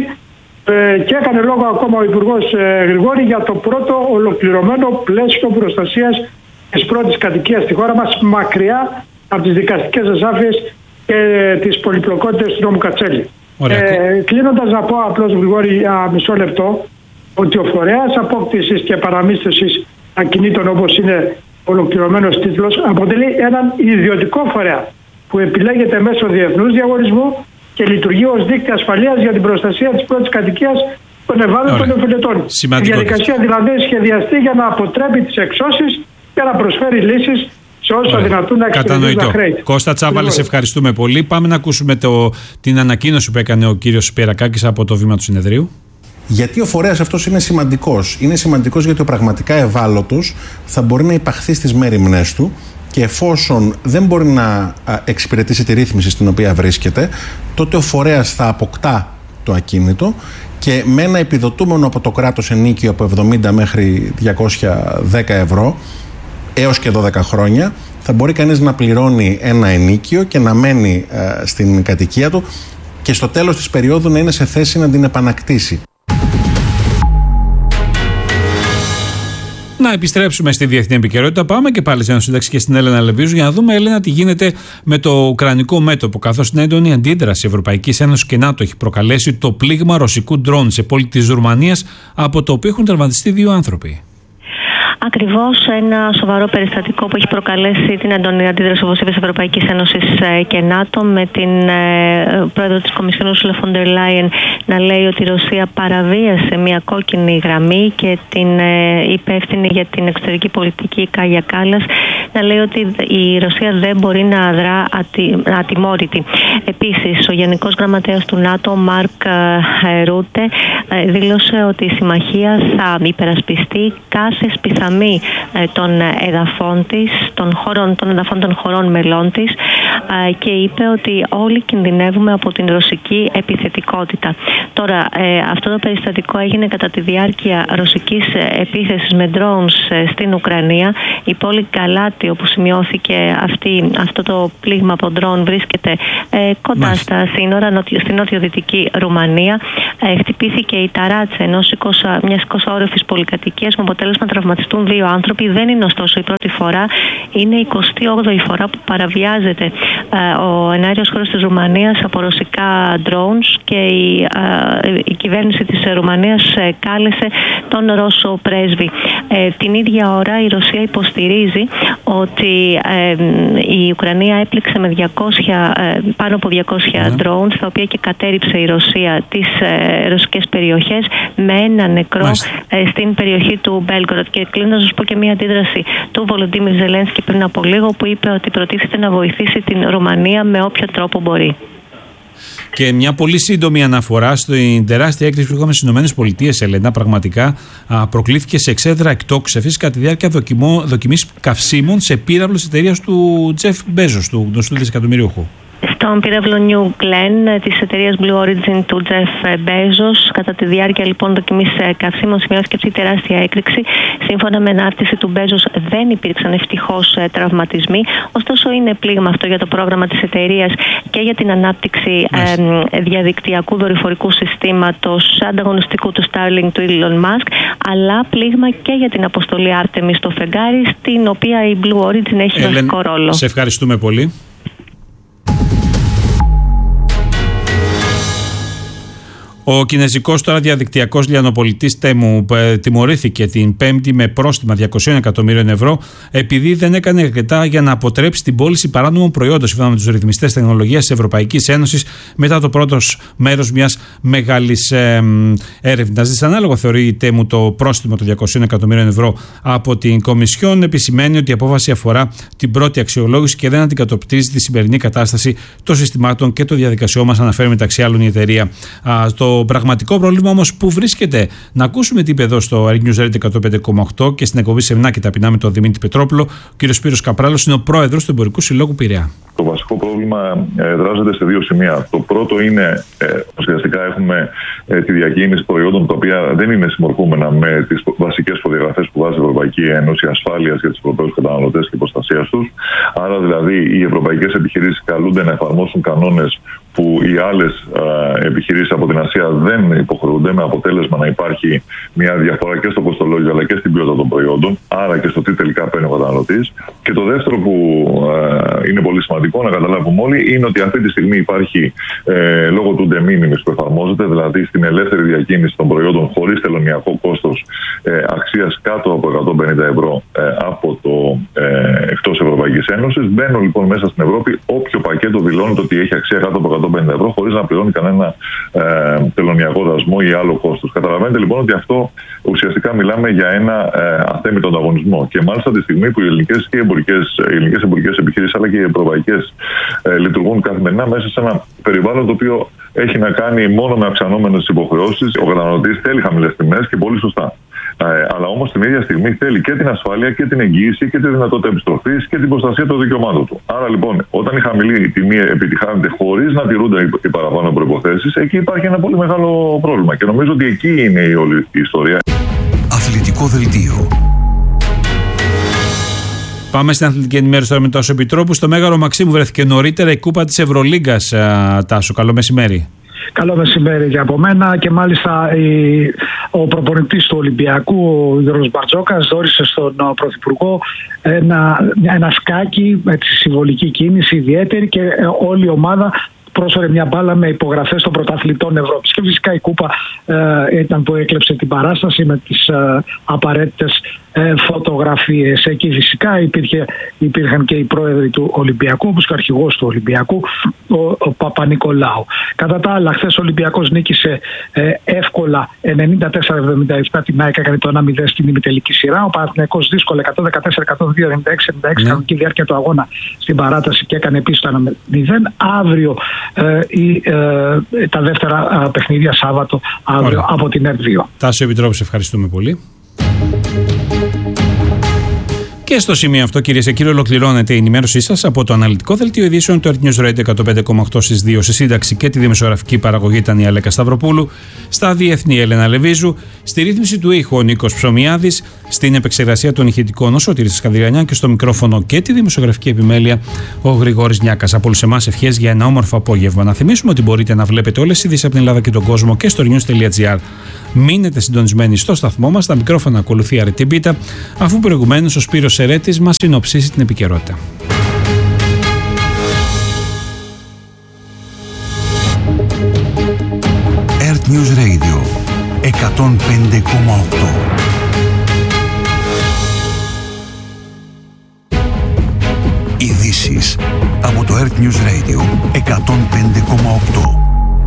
Ε, και έκανε λόγο ακόμα ο Υπουργός ε, Γρηγόρη για το πρώτο ολοκληρωμένο πλαίσιο προστασίας της πρώτης κατοικίας στη χώρα μας, μακριά από τις δικαστικές ασάφειες και ε, τις πολυπλοκότητες του νόμου Κατσέλη. Ε, κλείνοντας να πω απλώς, Γρηγόρη, για μισό λεπτό, ότι ο φορέας απόκτησης και παραμίσθωσης ακινήτων, όπως είναι ολοκληρωμένος τίτλος, αποτελεί έναν ιδιωτικό φορέα που επιλέγεται μέσω διεθνούς διαγωνισμού και λειτουργεί ως δίκτυο ασφαλείας για την προστασία της πρώτης κατοικίας των ευάλωτων οφειλετών. Η διαδικασία δηλαδή σχεδιαστεί για να αποτρέπει τις εξώσεις και να προσφέρει λύσεις σε όσους αδυνατούν να εξυπηρετούν τα χρέη. Κώστα Τσάβαλε, σε ευχαριστούμε πολύ. Πάμε να ακούσουμε το, την ανακοίνωση που έκανε ο κύριος Πιερακάκης από το βήμα του συνεδρίου. Γιατί ο φορέας αυτός είναι σημαντικός? Είναι σημαντικός γιατί ο πραγματικά ευάλωτος θα μπορεί να υπαχθεί στις μέριμνές του και εφόσον δεν μπορεί να εξυπηρετήσει τη ρύθμιση στην οποία βρίσκεται, τότε ο φορέας θα αποκτά το ακίνητο και με ένα επιδοτούμενο από το κράτος ενίκιο από εβδομήντα μέχρι διακόσια δέκα ευρώ έως και δώδεκα χρόνια θα μπορεί κανείς να πληρώνει ένα ενίκιο και να μένει ε, στην κατοικία του και στο τέλος της περίοδου να είναι σε θέση να την επανακτήσει. Να επιστρέψουμε στη διεθνή επικαιρότητα. Πάμε και πάλι σε ένα σύνταξη και στην Έλενα Λεβίζου για να δούμε, Έλενα, τι γίνεται με το ουκρανικό μέτωπο. Καθώς την έντονη αντίδραση Ευρωπαϊκής Ένωσης και ΝΑΤΟ έχει προκαλέσει το πλήγμα ρωσικού ντρόουν σε πόλη της Ρουμανίας, από το οποίο έχουν τραυματιστεί δύο άνθρωποι. Ακριβώς ένα σοβαρό περιστατικό που έχει προκαλέσει την έντονη αντίδραση, όπως είπες, Ευρωπαϊκής Ένωσης και ΝΑΤΟ, με την πρόεδρο της Κομισιόν Ursula von der Leyen να λέει ότι η Ρωσία παραβίασε μια κόκκινη γραμμή και την υπεύθυνη για την εξωτερική πολιτική Κάγια Κάλλας να λέει ότι η Ρωσία δεν μπορεί να δρά ατι, ατιμόρυτη. Επίσης, ο Γενικός Γραμματέας του ΝΑΤΟ, Μάρκ Ρούτε, δήλωσε ότι η συμμαχία θα υπερασπιστεί κάθε σπιθαμή των εδαφών της, των, χωρών, των εδαφών των χωρών μελών της, και είπε ότι όλοι κινδυνεύουμε από την ρωσική επιθετικότητα. Τώρα, αυτό το περιστατικό έγινε κατά τη διάρκεια ρωσικής επίθεσης με drones στην Ουκρανία. Η πόλη Καλάτι, όπου σημειώθηκε αυτή, αυτό το πλήγμα από drone, βρίσκεται ε, κοντά Μάλιστα. στα σύνορα, νότιο, στη νότιο-δυτική Ρουμανία. Ε, χτυπήθηκε η ταράτσα ενός μιας εικοσάωρεφης πολυκατοικίας με αποτέλεσμα να τραυματιστούν δύο άνθρωποι. Δεν είναι ωστόσο η πρώτη φορά, είναι η εικοστή όγδοη φορά που παραβιάζεται ε, ο εναέριος χώρος της Ρουμανίας από ρωσικά drones και η, ε, η κυβέρνηση της Ρουμανίας ε, κάλεσε τον Ρώσο πρέσβη. Ε, την ίδια ώρα η Ρωσία υποστηρίζει ότι ε, η Ουκρανία έπληξε με διακόσια, ε, πάνω από διακόσια yeah. drones, τα οποία και κατέριψε η Ρωσία τις ε, ρωσικές περιοχές, με ένα νεκρό ε, στην περιοχή του Μπέλγκοροντ. Και κλείνω να σας πω και μια αντίδραση του Βολοντίμιρ Ζελένσκι πριν από λίγο, που είπε ότι προτίθεται να βοηθήσει την Ρουμανία με όποιο τρόπο μπορεί. Και μια πολύ σύντομη αναφορά στην τεράστια έκρηξη που είχαμε στις ΗΠΑ, Ελένα. Πραγματικά α, προκλήθηκε σε εξέδρα εκτόξευσης κατά τη διάρκεια δοκιμής καυσίμων σε πύραυλο της εταιρείας του Τζεφ Μπέζος, του γνωστού δισεκατομμυριούχου. Στον πύραυλο New Glenn της εταιρείας Blue Origin του Jeff Bezos, κατά τη διάρκεια λοιπόν δοκιμής καυσίμων, σημειώθηκε αυτή η τεράστια έκρηξη. Σύμφωνα με ανάρτηση του Bezos, δεν υπήρξαν ευτυχώς τραυματισμοί. Ωστόσο, είναι πλήγμα αυτό για το πρόγραμμα της εταιρείας και για την ανάπτυξη ε, διαδικτυακού δορυφορικού συστήματος ανταγωνιστικού του Starlink του Elon Musk, αλλά πλήγμα και για την αποστολή Artemis στο φεγγάρι, στην οποία η Blue Origin έχει Έλεν, βασικό ρόλο. Σε ευχαριστούμε πολύ. Ο κινέζικος τώρα διαδικτυακός λιανοπολιτής Τέμου τιμωρήθηκε την Πέμπτη με πρόστιμα διακόσια εκατομμύριων ευρώ επειδή δεν έκανε αρκετά για να αποτρέψει την πώληση παράνομων προϊόντων, σύμφωνα με τους ρυθμιστές τεχνολογίας της Ευρωπαϊκής Ένωσης, μετά το πρώτο μέρος μιας μεγάλης ε, έρευνας. Δυσανάλογο θεωρεί η Τέμου το πρόστιμο των διακόσια εκατομμύριων ευρώ από την Κομισιόν. Επισημαίνει ότι η απόφαση αφορά την πρώτη αξιολόγηση και δεν αντικατοπτρίζει τη σημερινή κατάσταση των συστημάτων και των διαδικασιών μας, αναφέρει μεταξύ άλλων η εταιρεία. Α, το Το πραγματικό πρόβλημα όμως που βρίσκεται, να ακούσουμε τι είπε εδώ στο News Radio εκατόν πέντε κόμμα οκτώ και στην εκπομπή Σεμνά και Ταπεινά με τον Δημήτρη Πετρόπουλο. Ο κ. Σπύρος Καπράλος είναι ο πρόεδρος του Εμπορικού Συλλόγου Πειραιά. Το βασικό πρόβλημα ε, δράζεται σε δύο σημεία. Το πρώτο είναι ε, ουσιαστικά έχουμε ε, τη διακίνηση προϊόντων τα οποία δεν είναι συμμορφούμενα με τις βασικές προδιαγραφές που βάζει η Ευρωπαϊκή Ένωση ασφάλειας για τους Ευρωπαίους καταναλωτές και προστασίας τους. Άρα δηλαδή οι ευρωπαϊκές επιχειρήσεις καλούνται να εφαρμόσουν κανόνες που οι άλλες ε, επιχειρήσεις από την Ασία δεν υποχρεούνται, με αποτέλεσμα να υπάρχει μια διαφορά και στο κοστολόγιο αλλά και στην ποιότητα των προϊόντων, άρα και στο τι τελικά παίρνει ο καταναλωτής. Και το δεύτερο που ε, είναι πολύ σημαντικό να καταλάβουμε όλοι είναι ότι αυτή τη στιγμή υπάρχει ε, λόγω του de minimis που εφαρμόζεται, δηλαδή στην ελεύθερη διακίνηση των προϊόντων χωρίς τελωνειακό κόστος ε, αξίας κάτω από εκατόν πενήντα ευρώ ε, από το ε, εκτός Ευρωπαϊκής Ένωσης. Μπαίνουν λοιπόν μέσα στην Ευρώπη όποιο πακέτο δηλώνει ότι έχει αξία κάτω από εκατόν πενήντα ευρώ χωρίς να πληρώνει κανένα ε, τελωνειακό δασμό ή άλλο κόστος. Καταλαβαίνετε λοιπόν ότι αυτό ουσιαστικά μιλάμε για ένα ε, αθέμητο ανταγωνισμό. Και μάλιστα τη στιγμή που οι ελληνικές και εμπορικές, οι ελληνικές εμπορικές επιχειρήσεις αλλά και οι ευρωπαϊκές ε, λειτουργούν καθημερινά μέσα σε ένα περιβάλλον το οποίο έχει να κάνει μόνο με αυξανόμενες υποχρεώσεις. Ο καταναλωτής θέλει χαμηλές τιμές και πολύ σωστά. Ε, αλλά όμως την ίδια στιγμή θέλει και την ασφάλεια και την εγγύηση και τη δυνατότητα επιστροφής και την προστασία των δικαιωμάτων του. Άρα λοιπόν, όταν η χαμηλή τιμή επιτυχάνεται χωρίς να τηρούνται οι παραπάνω προϋποθέσεις, εκεί υπάρχει ένα πολύ μεγάλο πρόβλημα. Και νομίζω ότι εκεί είναι η όλη η ιστορία. Αθλητικό δελτίο. Πάμε στην αθλητική ενημέρωση τώρα με τον Τάσο Επιτρόπου. Στο Μέγαρο Μαξίμου βρέθηκε νωρίτερα η κούπα της Ευρωλίγκας. Τάσο, καλό μεσημέρι. Καλό μεσημέρι και από μένα, και μάλιστα η, ο προπονητής του Ολυμπιακού, ο Γιώργος Μπαρτζόκας, δώρισε στον Πρωθυπουργό ένα, ένα σκάκι με τη συμβολική κίνηση ιδιαίτερη και όλη η ομάδα πρόσφερε μια μπάλα με υπογραφές των πρωταθλητών Ευρώπης. Και φυσικά η Κούπα ε, ήταν που έκλεψε την παράσταση με τις ε, απαραίτητες ε, φωτογραφίες. Εκεί φυσικά υπήρχε, υπήρχαν και οι πρόεδροι του Ολυμπιακού, όπως και ο αρχηγός του Ολυμπιακού, ο, ο Παπα-Νικολάου. Κατά τα άλλα, χθες ο Ολυμπιακός νίκησε ε, εύκολα ενενήντα τέσσερα εβδομήντα επτά την ΑΕΚ, έκανε το ένα μηδέν στην ημιτελική σειρά. Ο Παναθηναϊκός δύσκολα εκατόν δεκατέσσερα εκατόν δύο ενενήντα έξι ενενήντα έξι, κανονική διάρκεια του αγώνα στην παράταση και έκανε επίσης το ένα μηδέν. Αύριο ε, η, ε, τα δεύτερα ε, παιχνίδια Σάββατο αύριο. Ωραία. Από την ΕΡΤ δύο. Τάσο Επιτρόπου, ευχαριστούμε πολύ. Και στο σημείο αυτό, κυρίες και κύριοι, ολοκληρώνεται η ενημέρωσή σας από το αναλυτικό δελτίο ειδήσεων του Earth News Radio εκατόν πέντε κόμμα οκτώ στις δύο. Στη σύνταξη και τη δημοσιογραφική παραγωγή ήταν η Αλέκα Σταυροπούλου, στα διεθνή η Έλενα Λεβίζου, στη ρύθμιση του ήχου ο Νίκος Ψωμιάδης, στην επεξεργασία των ηχητικών ο Σωτήρης Σκανδριανιάν και στο μικρόφωνο και τη δημοσιογραφική επιμέλεια ο Γρηγόρης Νιάκας. Από όλους εμάς ευχές για ένα όμορφο απόγευμα. Να θυμίσουμε ότι μπορείτε να βλέπετε όλες τις ειδήσεις από την Ελλάδα και τον κόσμο και στο news τελεία gr. Μείνετε συντονισμένοι στο σταθμό μας, στα μικρόφωνα ακολουθεί Αρετή Μπίτα, αφού προηγουμένως ο Σπύρος Σερέτης μας συνοψίσει την επικαιρότητα. Earth News Radio εκατόν πέντε κόμμα οκτώ. Ειδήσεις από το Earth News Radio εκατόν πέντε κόμμα οκτώ.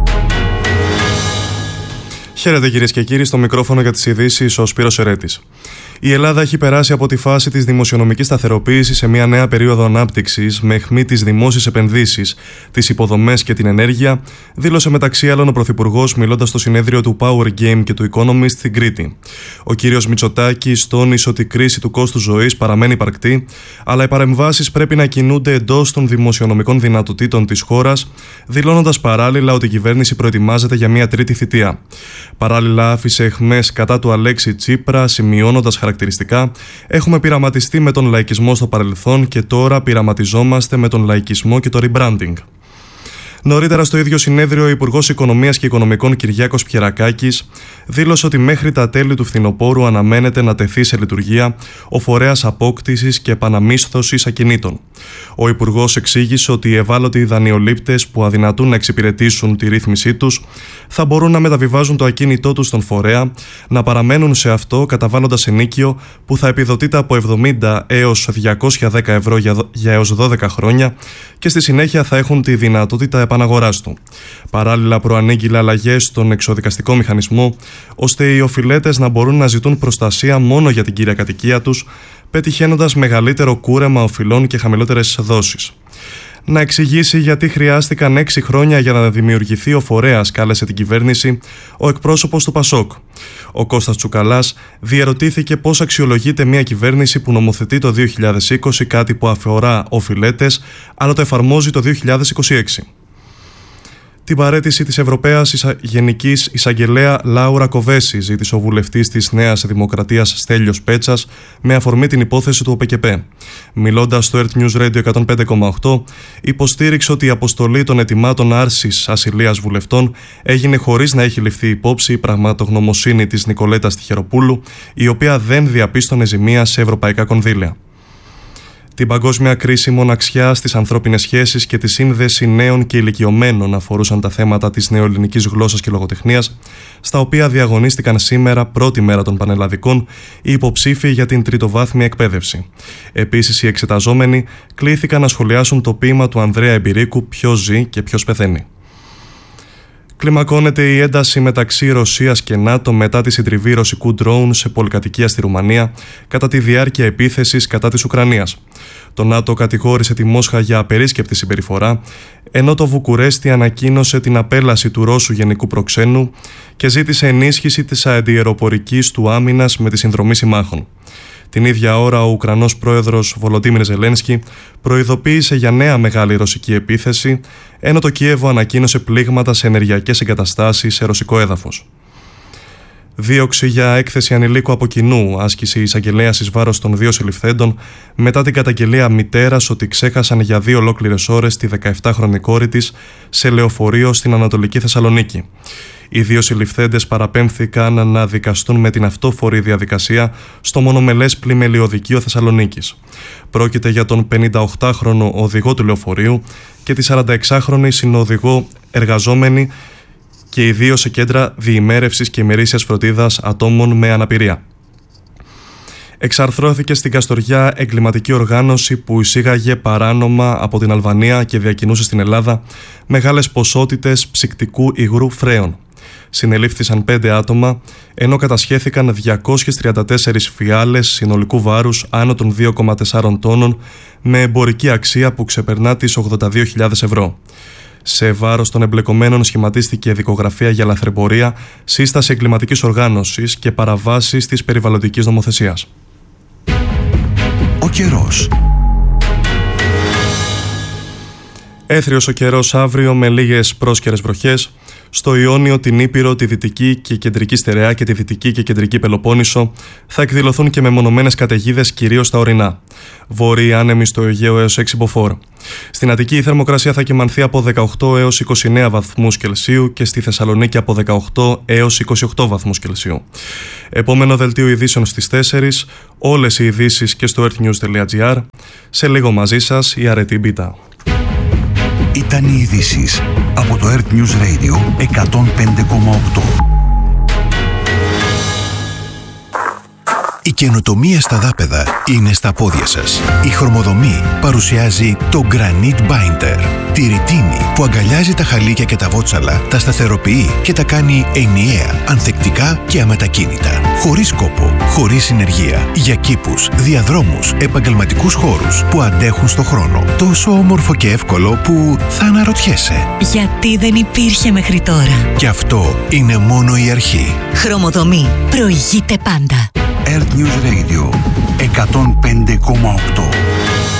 Χαίρετε κυρίες και κύριοι, στο μικρόφωνο για τις ειδήσεις ο Σπύρος Σερέτης. Η Ελλάδα έχει περάσει από τη φάση της δημοσιονομικής σταθεροποίησης σε μια νέα περίοδο ανάπτυξης με αιχμή τις δημόσιες επενδύσεις, τις υποδομές και την ενέργεια, δήλωσε μεταξύ άλλων ο Πρωθυπουργός μιλώντας στο συνέδριο του Power Game και του Economist στην Κρήτη. Ο κύριος Μητσοτάκης τόνισε ότι η κρίση του κόστους ζωής παραμένει υπαρκτή, αλλά οι παρεμβάσεις πρέπει να κινούνται εντός των δημοσιονομικών δυνατοτήτων της χώρας, δηλώνοντας παράλληλα ότι η κυβέρνηση προετοιμάζεται για μια τρίτη θητεία. Παράλληλα, άφησε αιχμές κατά του Αλέξη Τσίπρα, σημειώνοντας χαρακτηριστικά: έχουμε πειραματιστεί με τον λαϊκισμό στο παρελθόν και τώρα πειραματιζόμαστε με τον λαϊκισμό και το rebranding. Νωρίτερα στο ίδιο συνέδριο, ο Υπουργός Οικονομίας και Οικονομικών Κυριάκος Πιερακάκης δήλωσε ότι μέχρι τα τέλη του φθινοπόρου αναμένεται να τεθεί σε λειτουργία ο φορέας απόκτησης και επαναμίσθωσης ακινήτων. Ο Υπουργός εξήγησε ότι οι ευάλωτοι δανειολήπτες που αδυνατούν να εξυπηρετήσουν τη ρύθμισή τους θα μπορούν να μεταβιβάζουν το ακίνητό τους στον φορέα, να παραμένουν σε αυτό καταβάλλοντας ενίκιο που θα επιδοτείται από εβδομήντα έως διακόσια δέκα ευρώ για, για έως δώδεκα χρόνια και στη συνέχεια θα έχουν τη δυνατότητα επαναγοράς του. Παράλληλα, προανήγγειλε αλλαγές στον εξοδικαστικό μηχανισμό, ώστε οι οφειλέτες να μπορούν να ζητούν προστασία μόνο για την κύρια κατοικία τους, πετυχαίνοντας μεγαλύτερο κούρεμα οφειλών και χαμηλότερες δόσεις. Να εξηγήσει γιατί χρειάστηκαν έξι χρόνια για να δημιουργηθεί ο φορέας, κάλεσε την κυβέρνηση ο εκπρόσωπος του Πασόκ. Ο Κώστας Τσουκαλάς διερωτήθηκε πώς αξιολογείται μια κυβέρνηση που νομοθετεί το δύο χιλιάδες είκοσι κάτι που αφορά οφειλέτες, αλλά το εφαρμόζει το δύο χιλιάδες είκοσι έξι. Την παραίτηση της Ευρωπαίας Ισα... Γενικής Εισαγγελέα Λάουρα Κοβέση ζήτησε ο βουλευτής της Νέας Δημοκρατίας Στέλιος Πέτσας με αφορμή την υπόθεση του ΟΠΕΚΕΠΕ. Μιλώντας στο Earth News Radio εκατόν πέντε κόμμα οκτώ, υποστήριξε ότι η αποστολή των ετοιμάτων άρσης ασυλίας βουλευτών έγινε χωρίς να έχει ληφθεί υπόψη η πραγματογνωμοσύνη της Νικολέτας Τυχεροπούλου, η οποία δεν διαπίστωνε ζημία σε ευρωπαϊκά κονδύλια. Την παγκόσμια κρίση μοναξιά στις ανθρώπινες σχέσεις και τη σύνδεση νέων και ηλικιωμένων αφορούσαν τα θέματα της νεοελληνικής γλώσσας και λογοτεχνίας, στα οποία διαγωνίστηκαν σήμερα, πρώτη μέρα των πανελλαδικών, οι υποψήφοι για την τριτοβάθμια εκπαίδευση. Επίσης, οι εξεταζόμενοι κλήθηκαν να σχολιάσουν το ποίημα του Ανδρέα Εμπειρίκου «Ποιος ζει και ποιος πεθαίνει». Κλιμακώνεται η ένταση μεταξύ Ρωσίας και ΝΑΤΟ μετά τη συντριβή ρωσικού ντρόουν σε πολυκατοικία στη Ρουμανία κατά τη διάρκεια επίθεσης κατά της Ουκρανίας. Το ΝΑΤΟ κατηγόρησε τη Μόσχα για απερίσκεπτη συμπεριφορά, ενώ το Βουκουρέστι ανακοίνωσε την απέλαση του Ρώσου γενικού προξένου και ζήτησε ενίσχυση της αντιεροπορικής του άμυνας με τη συνδρομή συμμάχων. Την ίδια ώρα, ο Ουκρανός πρόεδρος Βολοντίμιρ Ζελένσκι προειδοποίησε για νέα μεγάλη ρωσική επίθεση, ενώ το Κίεβο ανακοίνωσε πλήγματα σε ενεργειακές εγκαταστάσεις σε ρωσικό έδαφος. Δίωξη για έκθεση ανηλίκου από κοινού άσκησε η εισαγγελέας εις βάρος των δύο συλληφθέντων μετά την καταγγελία μητέρας ότι ξέχασαν για δύο ολόκληρες ώρες τη δεκαεπτάχρονη κόρη της σε λεωφορείο στην Ανατολική Θεσσαλονίκη. Οι δύο συλληφθέντες παραπέμφθηκαν να δικαστούν με την αυτόφορη διαδικασία στο μονομελές πλημελιωδικείο Θεσσαλονίκης. Πρόκειται για τον πενηνταοκτάχρονο οδηγό του λεωφορείου και τη σαρανταεξάχρονη συνοδηγό εργαζόμενη και οι δύο σε κέντρα διημέρευσης και ημερήσιας φροντίδας ατόμων με αναπηρία. Εξαρθρώθηκε στην Καστοριά εγκληματική οργάνωση που εισήγαγε παράνομα από την Αλβανία και διακινούσε στην Ελλάδα μεγάλες ποσότητες ψυκτικού υγρού φρέων. Συνελήφθησαν πέντε άτομα, ενώ κατασχέθηκαν διακόσιες τριάντα τέσσερις φιάλες συνολικού βάρους άνω των δύο κόμμα τέσσερα τόνων με εμπορική αξία που ξεπερνά τις ογδόντα δύο χιλιάδες ευρώ. Σε βάρος των εμπλεκομένων σχηματίστηκε δικογραφία για λαθρεμπορία, σύσταση εγκληματικής οργάνωσης και παραβάσεις της περιβαλλοντικής νομοθεσίας. Ο καιρός. Έθριος ο καιρός αύριο με λίγες πρόσκαιρες βροχές. Στο Ιόνιο, την Ήπειρο, τη Δυτική και Κεντρική Στερεά και τη Δυτική και Κεντρική Πελοπόννησο θα εκδηλωθούν και μεμονωμένες καταιγίδες κυρίως στα ορεινά. Βόρειοι άνεμοι στο Αιγαίο έως έξι μποφόρ. Στην Αττική η θερμοκρασία θα κυμανθεί από δεκαοκτώ έως είκοσι εννέα βαθμούς Κελσίου και στη Θεσσαλονίκη από δεκαοκτώ έως είκοσι οκτώ βαθμούς Κελσίου. Επόμενο δελτίο ειδήσεων στις τέσσερις, όλες οι ειδήσεις και στο earthnews τελεία gr. Σε λίγο μαζί σας η Αρετή Μπίτα. Ήταν οι ειδήσεις από το Earth News Radio εκατόν πέντε κόμμα οκτώ. Η καινοτομία στα δάπεδα είναι στα πόδια σας. Η Χρωμοδομή παρουσιάζει το Granite Binder. Τη ρητίνη που αγκαλιάζει τα χαλίκια και τα βότσαλα, τα σταθεροποιεί και τα κάνει ενιαία, ανθεκτικά και αμετακίνητα. Χωρίς κόπο, χωρίς συνεργεία. Για κήπους, διαδρόμους, επαγγελματικούς χώρους που αντέχουν στο χρόνο. Τόσο όμορφο και εύκολο που θα αναρωτιέσαι. Γιατί δεν υπήρχε μέχρι τώρα. Και αυτό είναι μόνο η αρχή. Χρωμοδομή. Προηγείται πάντα. Earth News Radio εκατόν πέντε κόμμα οκτώ.